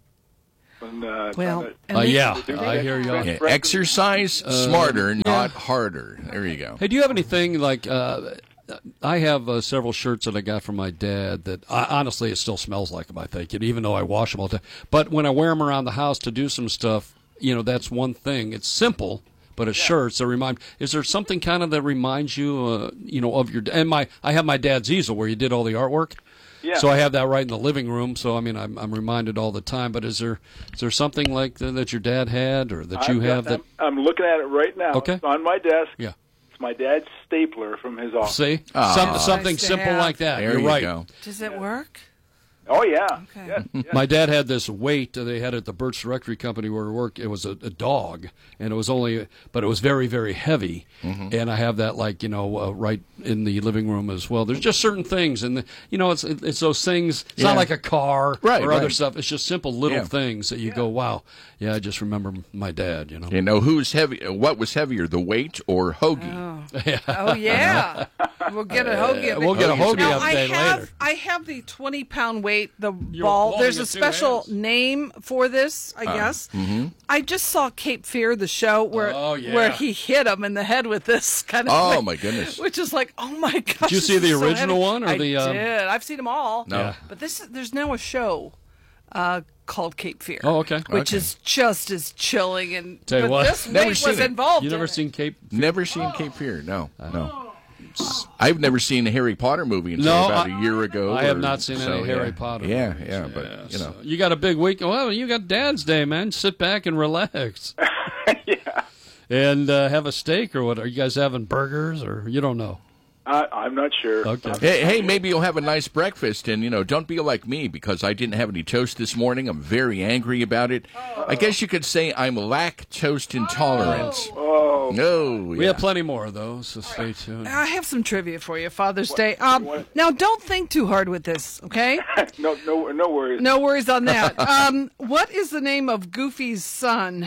And, uh, Well, trying to- and Uh, they- yeah, do I that. hear you. Yeah, exercise smarter, not harder. There you go. Hey, do you have anything like? Uh, I have uh, several shirts that I got from my dad that I, honestly it still smells like them. I think, and even though I wash them all the time, but when I wear them around the house to do some stuff, you know, that's one thing. It's simple, but it's shirts that remind. Is there something kind of that reminds you, uh, you know, of your? And my, I have my dad's easel where you did all the artwork. Yeah. So I have that right in the living room. So I mean, I'm, I'm reminded all the time. But is there is there something like that, that your dad had or that you I've have got- that? I'm, I'm looking at it right now. Okay. It's on my desk. Yeah. It's my dad's stapler from his office. See, Ah. Some, something Nice to simple have. like that. There You're you right. go. Does it work? Oh yeah. Okay. Yes, yes. My dad had this weight that they had at the Birch Directory Company where we worked. It was a, a dog, and it was only, but it was very, very heavy. And I have that, like, you know, uh, right in the living room as well. There's just certain things, and the, you know, it's it's those things. It's Yeah. not like a car Right, or other right. stuff. It's just simple little Yeah. things that you go, wow, yeah, I just remember my dad. You know, You know who's heavy? What was heavier, the weight or hoagie? Oh yeah, we'll get a hoagie. Uh, we'll get a hoagie now, I update have, later. I have the twenty pound weight, the You're ball. holding There's it a two special hands. name for this, I guess. I just saw Cape Fear, the show where Oh, yeah. where he hit him in the head with this kind of. Oh, thing, my goodness. Which is like, oh my gosh. Did you see this the is so original heavy. one or I the, um, did. I've seen them all. No. Yeah. But this there's now a show uh, called Cape Fear. Oh, okay. Which Okay. is just as chilling and. Tell you but what. this Never weight seen was it. involved. you in never it. seen Cape? Never seen Cape Fear. No, no. I've never seen a Harry Potter movie until No, about I- a year ago. I have or- not seen so, any Harry yeah. Potter. Yeah, movies. yeah, but Yeah, you know, so you got a big week. Well, you got Dad's Day, man. Sit back and relax. yeah. And uh, have a steak or what? Are you guys having burgers or you don't know? I, I'm not sure. Okay. Hey, hey, maybe you'll have a nice breakfast, and you know, don't be like me because I didn't have any toast this morning. I'm very angry about it. I guess you could say I'm lactose intolerant. Oh. No, We yeah. have plenty more of those, so stay tuned. I have some trivia for you, Father's Day. Um, now, don't think too hard with this, okay? no, no, no worries. No worries on that. Um, what is the name of Goofy's son?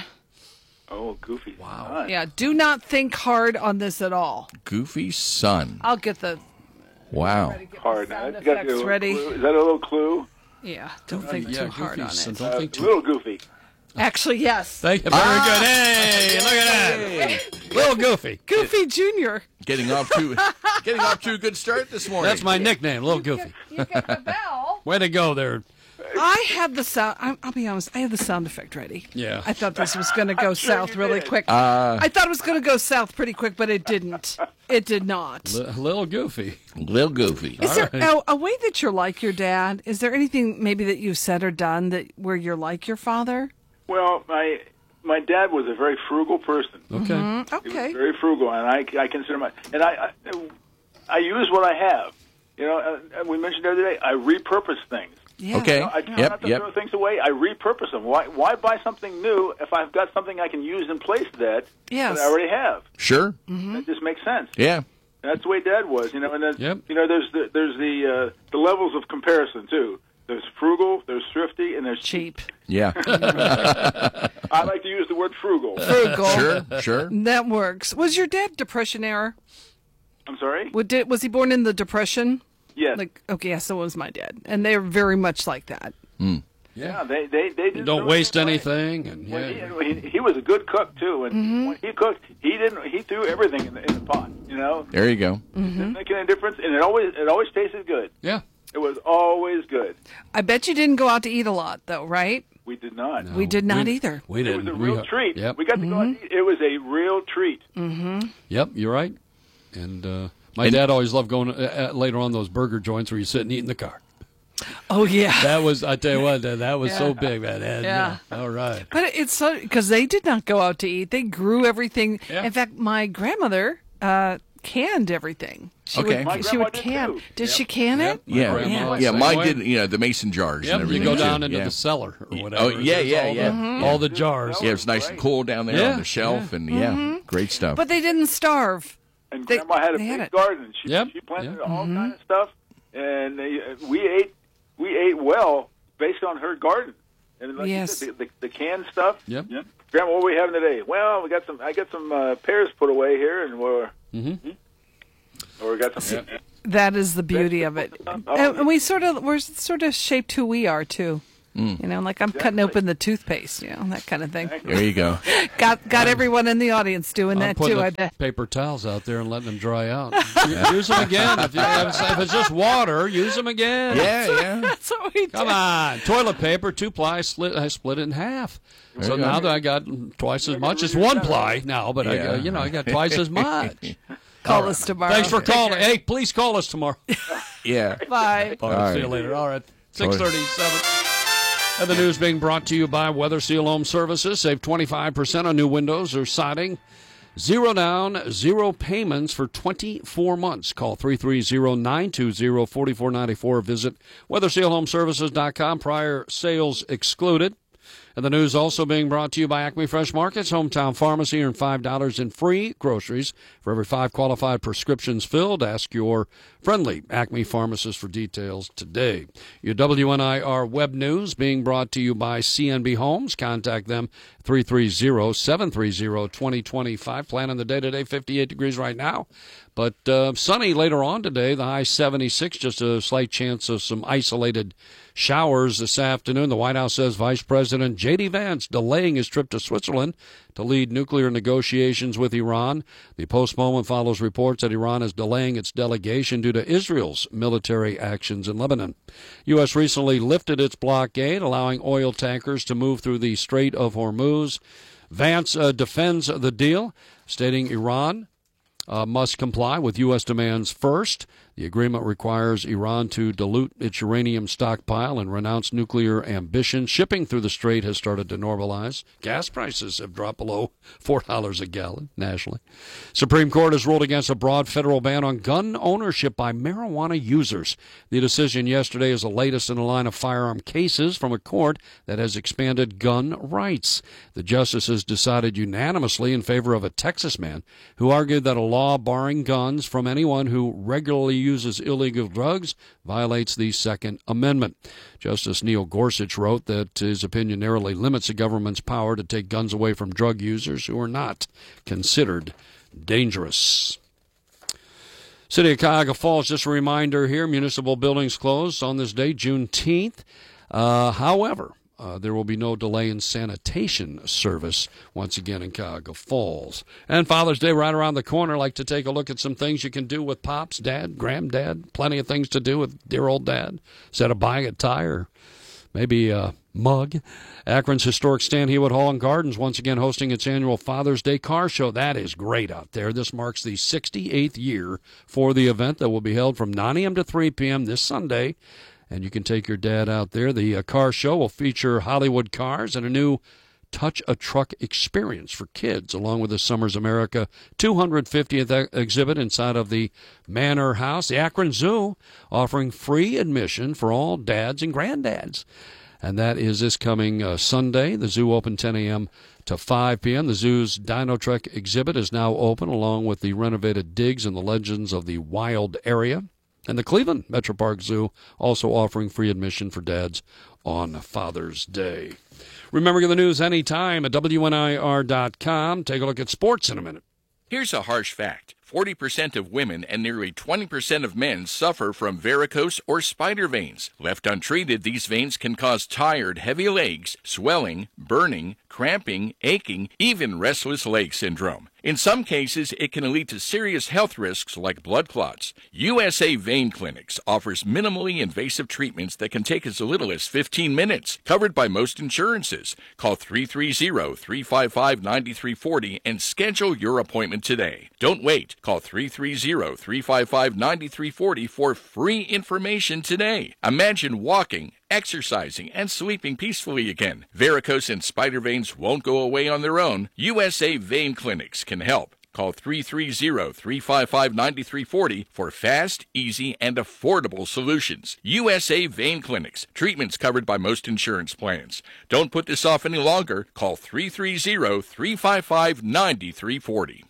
Oh, Goofy. Wow. Yeah, do not think hard on this at all. Goofy's son. I'll get the Wow. Hard. sound Now, you got effects a ready. clue. Is that a little clue? Yeah, don't think yeah, too hard on Goofy's son. it. Don't Uh, think too. little Goofy. Actually, yes. Thank you. Very good. Hey, look at that. Little Goofy. Goofy Junior Getting off to getting off to a good start this morning. That's my nickname, Little Goofy. You get the bell. Way to go there. I had the sound. I'm- I'll be honest. I had the sound effect ready. Yeah. I thought this was going to go south you really did. quick. Uh, I thought it was going to go south pretty quick, but it didn't. It did not. Li- Little Goofy. Little Goofy. Is there right. a, a way that you're like your dad? Is there anything maybe that you've said or done that where you're like your father? Well, my my dad was a very frugal person. Okay. Mm, He was okay. very frugal, and I, I consider my and I, I I use what I have. You know, uh, we mentioned the other day. I repurpose things. Yeah. Okay. You know, I try Yep, not to yep. throw things away. I repurpose them. Why why buy something new if I've got something I can use in place of that Yes. that I already have? Sure. That just makes sense. Yeah. That's the way Dad was, you know. And then, Yep. you know, there's the there's the uh, the levels of comparison too. There's frugal, there's thrifty, and there's Cheap. Yeah. I like to use the word frugal. Frugal. Sure. Sure. That works. Was your dad Depression era? I'm sorry. Would did, was he born in the Depression? Yes. Like, okay, yeah, so was my dad, and they're very much like that. Yeah, they they they You didn't don't throw waste anything away. anything. And When yeah. he, he, he was a good cook too, and when he cooked, he didn't he threw everything in the, in the pot. You know, There you go. didn't make any difference, and it always it always tasted good. Yeah. It was always good. I bet you didn't go out to eat a lot, though, right? We did not. We did not we, either. We It didn't. was a We- real treat. Yep. We got to go out and eat. It was a real treat. Yep. You're right. And uh, my dad always loved going uh, uh, later on those burger joints where you sit and eat in the car. Oh yeah. That was, I tell you what, that, that was so Yeah. big, man. And, Yeah. yeah. All right. But it's so because they did not go out to eat. They grew everything. Yeah. In fact, my grandmother uh, canned everything. She Okay. would, My she would grandma did can. too. Did she can it? Yeah, grandma, yeah. same Mine way. did. You know, the mason jars. Yep, and you everything go too. down into yeah. the cellar or whatever. Oh yeah, There's yeah, all yeah. the, yeah. all the jars. Yeah, it was nice and cool down there Yeah, on the shelf, yeah. and yeah, Mhm. great stuff. But they didn't starve. And They- Grandma had a they had big it. garden. She, Yep. she planted Yep. all Mhm. kind of stuff, and they, we ate we ate well based on her garden. And like Yes. you said, the, the, the canned stuff. Yep. Yeah. Grandma, what are we having today? Well, we got some. I got some uh, pears put away here, and we're Mm-hmm. or we got some. That is the beauty of it. And and we sort of we're sort of shaped who we are too. Mm. You know, like I'm cutting open the toothpaste, you know, that kind of thing. There you go. Got got everyone in the audience doing I'm that putting too, the I bet. paper towels out there and letting them dry out. Use them again. If, you, if it's just water, use them again. Yeah, yeah. That's what we Come do. on. Toilet paper, two ply, split, I split it in half. There So you go. now that I got twice as much as one ply now, but I, Yeah. uh, you know, I got twice as much. Call us tomorrow. Thanks for Take calling. care. Hey, please call us tomorrow. Yeah. Bye. All right, All see you right. later. All right, six thirty-seven. And the news being brought to you by Weather Seal Home Services. Save twenty-five percent on new windows or siding. Zero down, zero payments for twenty-four months. Call three three zero, nine two zero, four four nine four. Visit weather seal home services dot com. Prior sales excluded. And the news also being brought to you by Acme Fresh Markets, hometown pharmacy. Earn five dollars in free groceries for every five qualified prescriptions filled. Ask your friendly Acme pharmacist for details today. Your W N I R web news being brought to you by C N B Homes. Contact them three three zero, seven three zero, two zero two five. Planning the day today, fifty-eight degrees right now. But uh, sunny later on today, the high seventy-six, just a slight chance of some isolated showers this afternoon. The White House says Vice President J D. Vance delaying his trip to Switzerland to lead nuclear negotiations with Iran. The postponement follows reports that Iran is delaying its delegation due to Israel's military actions in Lebanon. U S recently lifted its blockade, allowing oil tankers to move through the Strait of Hormuz. Vance uh, defends the deal, stating Iran Uh, must comply with U S demands first. The agreement requires Iran to dilute its uranium stockpile and renounce nuclear ambition. Shipping through the strait has started to normalize. Gas prices have dropped below four dollars a gallon nationally. Supreme Court has ruled against a broad federal ban on gun ownership by marijuana users. The decision yesterday is the latest in a line of firearm cases from a court that has expanded gun rights. The justices decided unanimously in favor of a Texas man who argued that a law barring guns from anyone who regularly uses illegal drugs violates the Second Amendment. Justice Neil Gorsuch wrote that his opinion narrowly limits the government's power to take guns away from drug users who are not considered dangerous. City of Cuyahoga Falls, just a reminder here, municipal buildings closed on this day, Juneteenth. Uh, however, Uh, there will be no delay in sanitation service once again in Cuyahoga Falls. And Father's Day right around the corner. Like to take a look at some things you can do with Pops, Dad, Granddad. Plenty of things to do with dear old Dad. Instead of buying a tie or maybe a mug. Akron's historic Stan Hewitt Hall and Gardens once again hosting its annual Father's Day car show. That is great out there. This marks the sixty-eighth year for the event that will be held from nine a.m. to three p.m. this Sunday. And you can take your dad out there. The uh, car show will feature Hollywood cars and a new Touch a Truck experience for kids, along with the Summers America two hundred fiftieth ex- exhibit inside of the Manor House. The Akron Zoo offering free admission for all dads and granddads. And that is this coming uh, Sunday. The zoo open ten a.m. to five p.m. The zoo's Dino Truck exhibit is now open, along with the renovated digs and the legends of the wild area. And the Cleveland Metro Park Zoo also offering free admission for dads on Father's Day. Remember the news anytime at W N I R dot com. Take a look at sports in a minute. Here's a harsh fact. forty percent of women and nearly twenty percent of men suffer from varicose or spider veins. Left untreated, these veins can cause tired, heavy legs, swelling, burning, cramping, aching, even restless leg syndrome. In some cases, it can lead to serious health risks like blood clots. U S A Vein Clinics offers minimally invasive treatments that can take as little as fifteen minutes, covered by most insurances. Call three three zero, three five five, nine three four zero and schedule your appointment today. Don't wait. Call three three zero, three five five, nine three four zero for free information today. Imagine walking, exercising, and sleeping peacefully again. Varicose and spider veins won't go away on their own. U S A Vein Clinics can help. Call three three zero, three five five, nine three four zero for fast, easy, and affordable solutions. U S A Vein Clinics. Treatments covered by most insurance plans. Don't put this off any longer. Call three three zero, three five five, nine three four zero.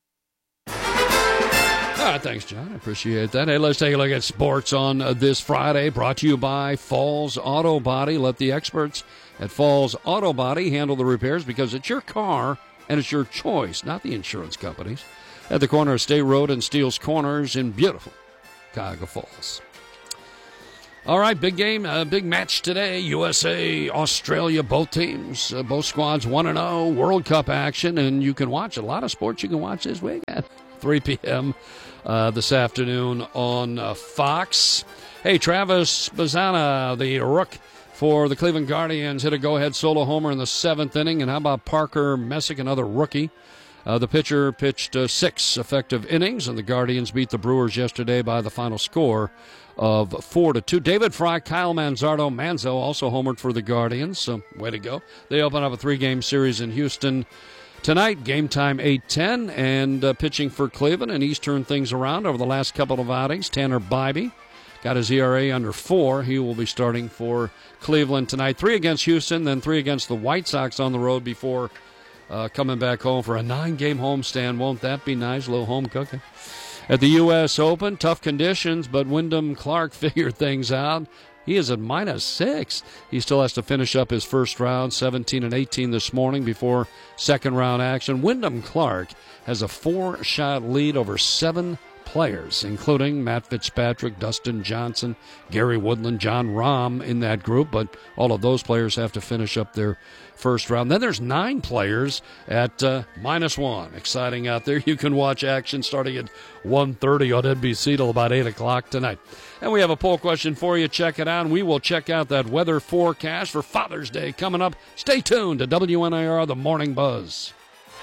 All right, thanks, John. I appreciate that. Hey, let's take a look at sports on uh, this Friday. Brought to you by Falls Auto Body. Let the experts at Falls Auto Body handle the repairs because it's your car and it's your choice, not the insurance companies. At the corner of State Road and Steele's Corners in beautiful Cuyahoga Falls. All right, big game, uh, big match today. U S A, Australia, both teams, uh, both squads one and oh, World Cup action, and you can watch a lot of sports you can watch this week at three p.m. Uh, this afternoon on uh, Fox. Hey, Travis Bazzana, the rook for the Cleveland Guardians, hit a go-ahead solo homer in the seventh inning. And how about Parker Messick, another rookie? Uh, the pitcher pitched uh, six effective innings, and the Guardians beat the Brewers yesterday by the final score of four to two. David Fry, Kyle Manzardo, Manzo also homered for the Guardians, so way to go. They open up a three-game series in Houston tonight. Game time eight ten, and uh, pitching for Cleveland, and he's turned things around over the last couple of outings. Tanner Bybee got his E R A under four. He will be starting for Cleveland tonight. Three against Houston, then three against the White Sox on the road before uh, coming back home for a nine-game homestand. Won't that be nice? A little home cooking. At the U S Open, tough conditions, but Wyndham Clark figured things out. He is at minus six. He still has to finish up his first round, seventeen and eighteen this morning before second round action. Wyndham Clark has a four-shot lead over seven players, including Matt Fitzpatrick, Dustin Johnson, Gary Woodland, John Rahm in that group, but all of those players have to finish up their first round. Then there's nine players at uh, minus one. Exciting out there. You can watch action starting at one thirty on N B C till about eight o'clock tonight. And we have a poll question for you. Check it out. And we will check out that weather forecast for Father's Day coming up. Stay tuned to W N I R, The Morning Buzz.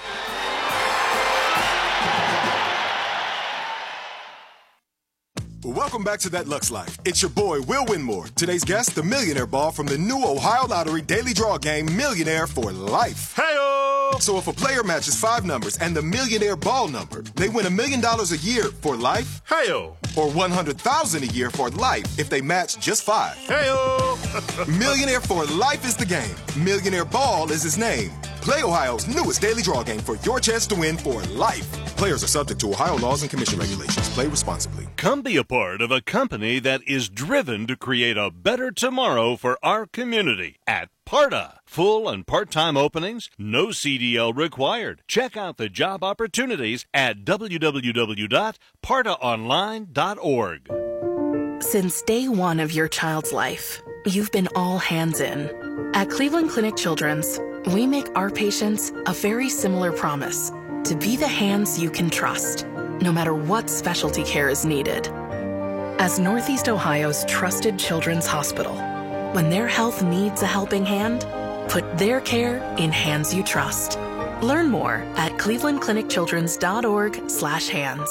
Welcome back to That Lux Life. It's your boy, Will Winmore. Today's guest, the Millionaire Ball from the new Ohio Lottery Daily Draw game, Millionaire for Life. Hey-o! So if a player matches five numbers and the Millionaire Ball number, they win a million dollars a year for life. Hey-o! Or one hundred thousand dollars a year for life if they match just five. Hey-o! Millionaire for Life is the game. Millionaire Ball is his name. Play Ohio's newest daily draw game for your chance to win for life. Players are subject to Ohio laws and commission regulations. Play responsibly. Come be a part of a company that is driven to create a better tomorrow for our community at PARTA. Full and part-time openings, no C D L required. Check out the job opportunities at w w w dot parta online dot org. Since day one of your child's life, you've been all hands in. At Cleveland Clinic Children's, we make our patients a very similar promise to be the hands you can trust, no matter what specialty care is needed. As Northeast Ohio's trusted children's hospital, when their health needs a helping hand, put their care in hands you trust. Learn more at cleveland clinic children's dot org slash hands.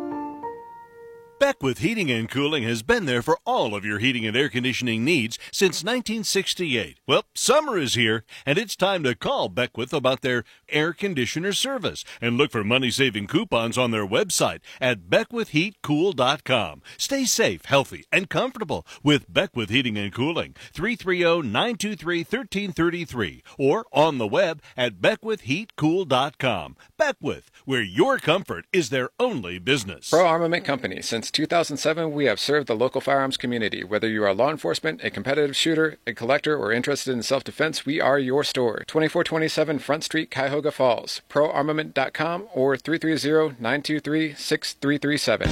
Beckwith Heating and Cooling has been there for all of your heating and air conditioning needs since nineteen sixty-eight. Well, summer is here, and it's time to call Beckwith about their air conditioner service and look for money-saving coupons on their website at beckwith heat cool dot com. Stay safe, healthy, and comfortable with Beckwith Heating and Cooling, three three zero, nine two three, one three three three, or on the web at beckwith heat cool dot com. Beckwith, where your comfort is their only business. Pro Armament Company. Since two thousand seven, we have served the local firearms community. Whether you are law enforcement, a competitive shooter, a collector, or interested in self-defense, we are your store. twenty-four twenty-seven Front Street, Cuyahoga Falls. pro armament dot com or three three zero, nine two three, six three three seven.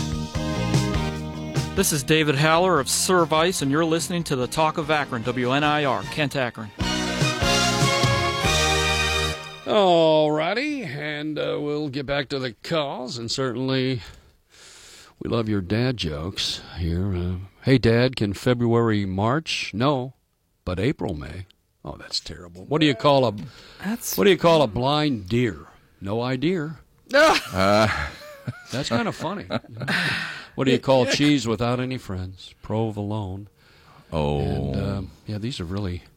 This is David Haller of Service, and you're listening to the Talk of Akron, W N I R, Kent, Akron. All righty, and uh, we'll get back to the calls, and certainly we love your dad jokes here. Uh, hey, Dad, can February March? No, but April may. Oh, that's terrible. What do you call a That's What do you call a blind deer? No idea. Uh, That's kind of funny. What do you call cheese without any friends? Provolone. Oh. And, um, yeah, these are really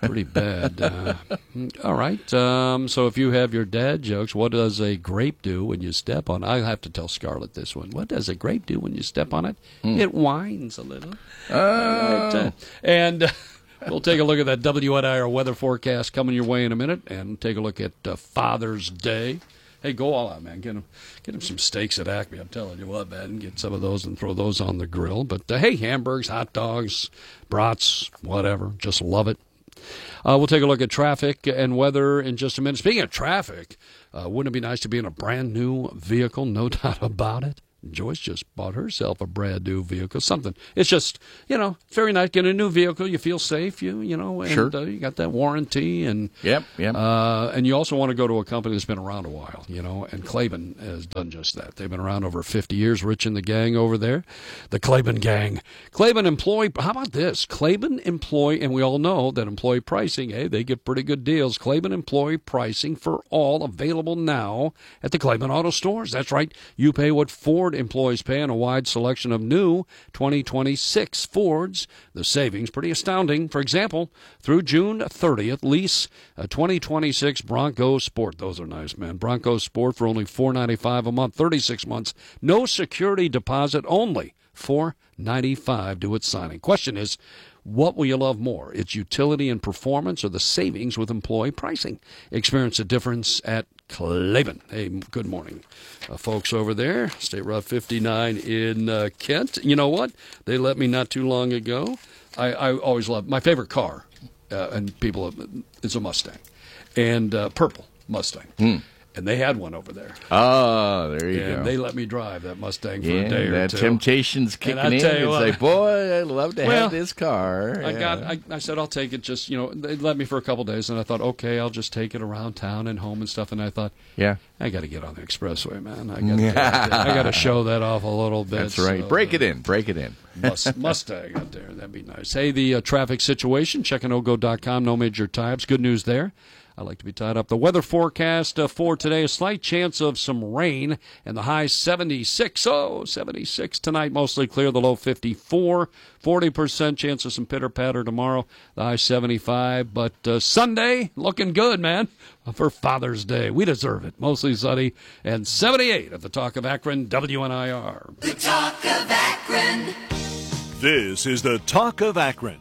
Pretty bad. Uh, all right. Um, so if you have your dad jokes, what does a grape do when you step on it? I have to tell Scarlett this one. What does a grape do when you step on it? Mm. It whines a little. Oh. All right, uh, and uh, we'll take a look at that W N I R weather forecast coming your way in a minute, and take a look at uh, Father's Day. Hey, go all out, man. Get him, get him some steaks at Acme. I'm telling you what, man. Get some of those and throw those on the grill. But, uh, hey, hamburgers, hot dogs, brats, whatever. Just love it. Uh, we'll take a look at traffic and weather in just a minute. Speaking of traffic, uh, wouldn't it be nice to be in a brand new vehicle? No doubt about it. Joyce just bought herself a brand new vehicle. Something. It's just, you know, very nice. Get a new vehicle. You feel safe. You, you know, and Sure. uh, you got that warranty. And Yep, yep. Uh, and you also want to go to a company that's been around a while, you know. And Claiborne has done just that. They've been around over fifty years. Rich and the gang over there, the Claiborne gang. Claiborne employee. How about this? Claiborne employee, and we all know that employee pricing. Hey, they get pretty good deals. Claiborne employee pricing for all available now at the Claiborne Auto Stores. That's right. You pay what Ford employees pay on a wide selection of new twenty twenty-six Fords. The savings pretty astounding. For example, through June thirtieth, lease a twenty twenty-six Bronco Sport. Those are nice, man. Bronco Sport for only four ninety-five a month, thirty-six months. No security deposit, only four ninety-five to its signing. Question is, what will you love more, its utility and performance or the savings with employee pricing? Experience the difference at Claiborne. Hey, good morning, uh, folks over there. State Route fifty-nine in uh, Kent. You know what? They let me not too long ago. I, I always love my favorite car, uh, and people, it's a Mustang, and uh, purple Mustang. Mm. And they had one over there. Oh, there you and go. they let me drive that Mustang for yeah, a day or that two. temptation's kicking And I in. tell you It's what, like, boy, I'd love to well, have this car. I Yeah. got. I, I said I'll take it. Just you know, they let me for a couple days, and I thought, okay, I'll just take it around town and home and stuff. And I thought, yeah, I got to get on the expressway, man. I got. I got to show that off a little bit. That's right. So, Break it in. Break it in. Must, Mustang out there. That'd be nice. Hey, the uh, traffic situation. Check on ogo dot com. No major types. Good news there. I like to be tied up. The weather forecast uh, for today, a slight chance of some rain, and the high seventy-six. Oh, seventy-six tonight, mostly clear, the low fifty-four. forty percent chance of some pitter-patter tomorrow, the high seventy-five. But uh, Sunday, looking good, man, for Father's Day. We deserve it. Mostly sunny, and seventy-eight at the Talk of Akron, W N I R. The Talk of Akron. This is the Talk of Akron,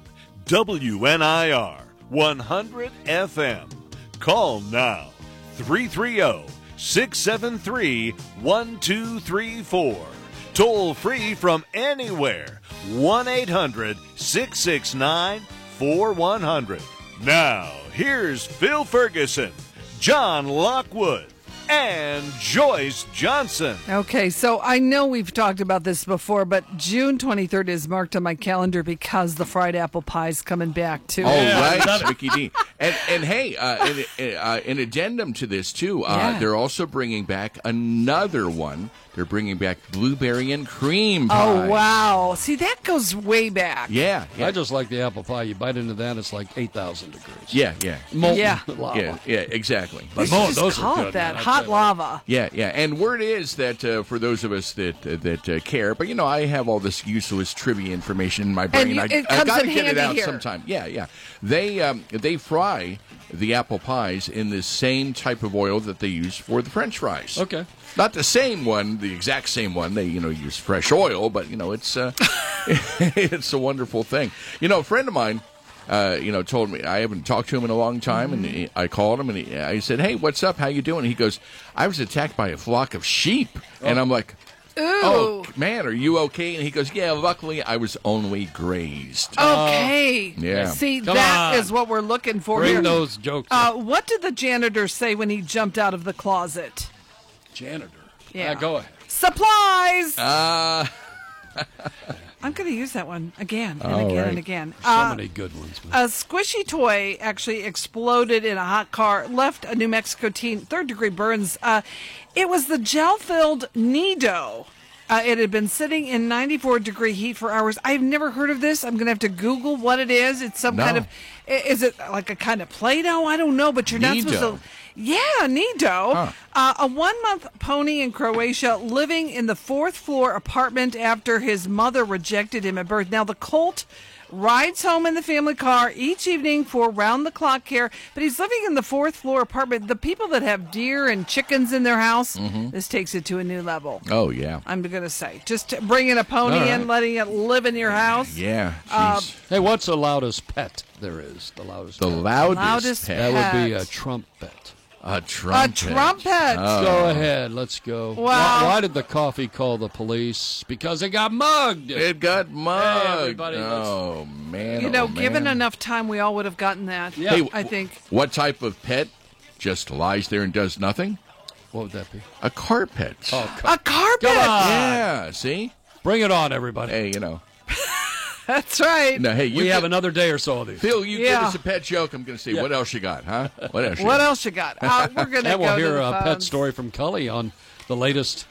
W N I R, one hundred F M. Call now, three three zero, six seven three, one two three four. Toll free from anywhere, one eight hundred, six six nine, four one zero zero. Now, here's Phil Ferguson, John Lockwood, and Joyce Johnson. Okay, so I know we've talked about this before, but June twenty-third is marked on my calendar because the fried apple pie's coming back, too. Oh, right, Mickey D. And, and hey, uh, in, uh, in addendum to this, too, uh, Yeah. they're also bringing back another one. They're bringing back blueberry and cream pie. Oh, wow. See, that goes way back. Yeah, yeah. I just like the apple pie. You bite into that, it's like eight thousand degrees. Yeah, yeah. Molten Yeah. lava. Yeah, yeah, exactly. They should Mo- just those are call good, it that, man. I hot tell you. lava. Yeah, yeah, and word is that uh, for those of us that uh, that uh, care, but you know, I have all this useless trivia information in my brain. And you- I, it I comes got to in get it handy out here. sometime. Yeah, yeah. They um, they fry the apple pies in the same type of oil that they use for the French fries. Okay. Not the same one, the exact same one. They, you know, use fresh oil, but you know, it's uh, it's a wonderful thing. You know, a friend of mine, uh, you know, told me I haven't talked to him in a long time, and he, I called him and he, I said, "Hey, what's up? How you doing?" He goes, "I was attacked by a flock of sheep," and I'm like, Ooh. "Oh man, are you okay?" And he goes, "Yeah, luckily I was only grazed." Okay. Yeah. See, Come that on. is what we're looking for Bring here. those jokes. Uh, what did the janitor say when he jumped out of the closet? Janitor. Yeah. Uh, go ahead. Supplies! Uh, I'm going to use that one again and All again right. and again. So Uh, many good ones, man. A squishy toy actually exploded in a hot car, left a New Mexico teen third degree burns. Uh, it was the gel filled Nido. Uh, it had been sitting in ninety-four degree heat for hours. I've never heard of this. I'm going to have to Google what it is. It's some No. kind of, i- is it like a kind of Play-Doh? I don't know, but you're not Nido. supposed to. Yeah, Nido. Huh. Uh, a one-month pony in Croatia living in the fourth floor apartment after his mother rejected him at birth. Now, the colt rides home in the family car each evening for round-the-clock care. But he's living in the fourth-floor apartment. The people that have deer and chickens in their house, Mm-hmm. this takes it to a new level. Oh, yeah. I'm going to say. Just bringing a pony All right. in, letting it live in your house. Yeah. Uh, Hey, what's the loudest pet there is? The loudest. The pet. loudest, Loudest pet. That would be pet. a trumpet. A trumpet. A trumpet. Oh. Go ahead. Let's go. Wow. Why, why did the coffee call the police? Because it got mugged. It got mugged. Hey, everybody, let's- oh, man. You know, oh, given man. enough time, we all would have gotten that. Yeah. Hey, I think. What type of pet just lies there and does nothing? What would that be? A carpet. Oh, A carpet. Come on. Yeah, see? Bring it on, everybody. Hey, you know. That's right. No, hey, you we get- have another day or so of these. Phil, you Yeah. give us a pet joke. I'm going to see. Yeah. What else you got, huh? What else you What got? else you got? Uh, we're going to And go we'll to hear the a pet phones. story from Cully on the latest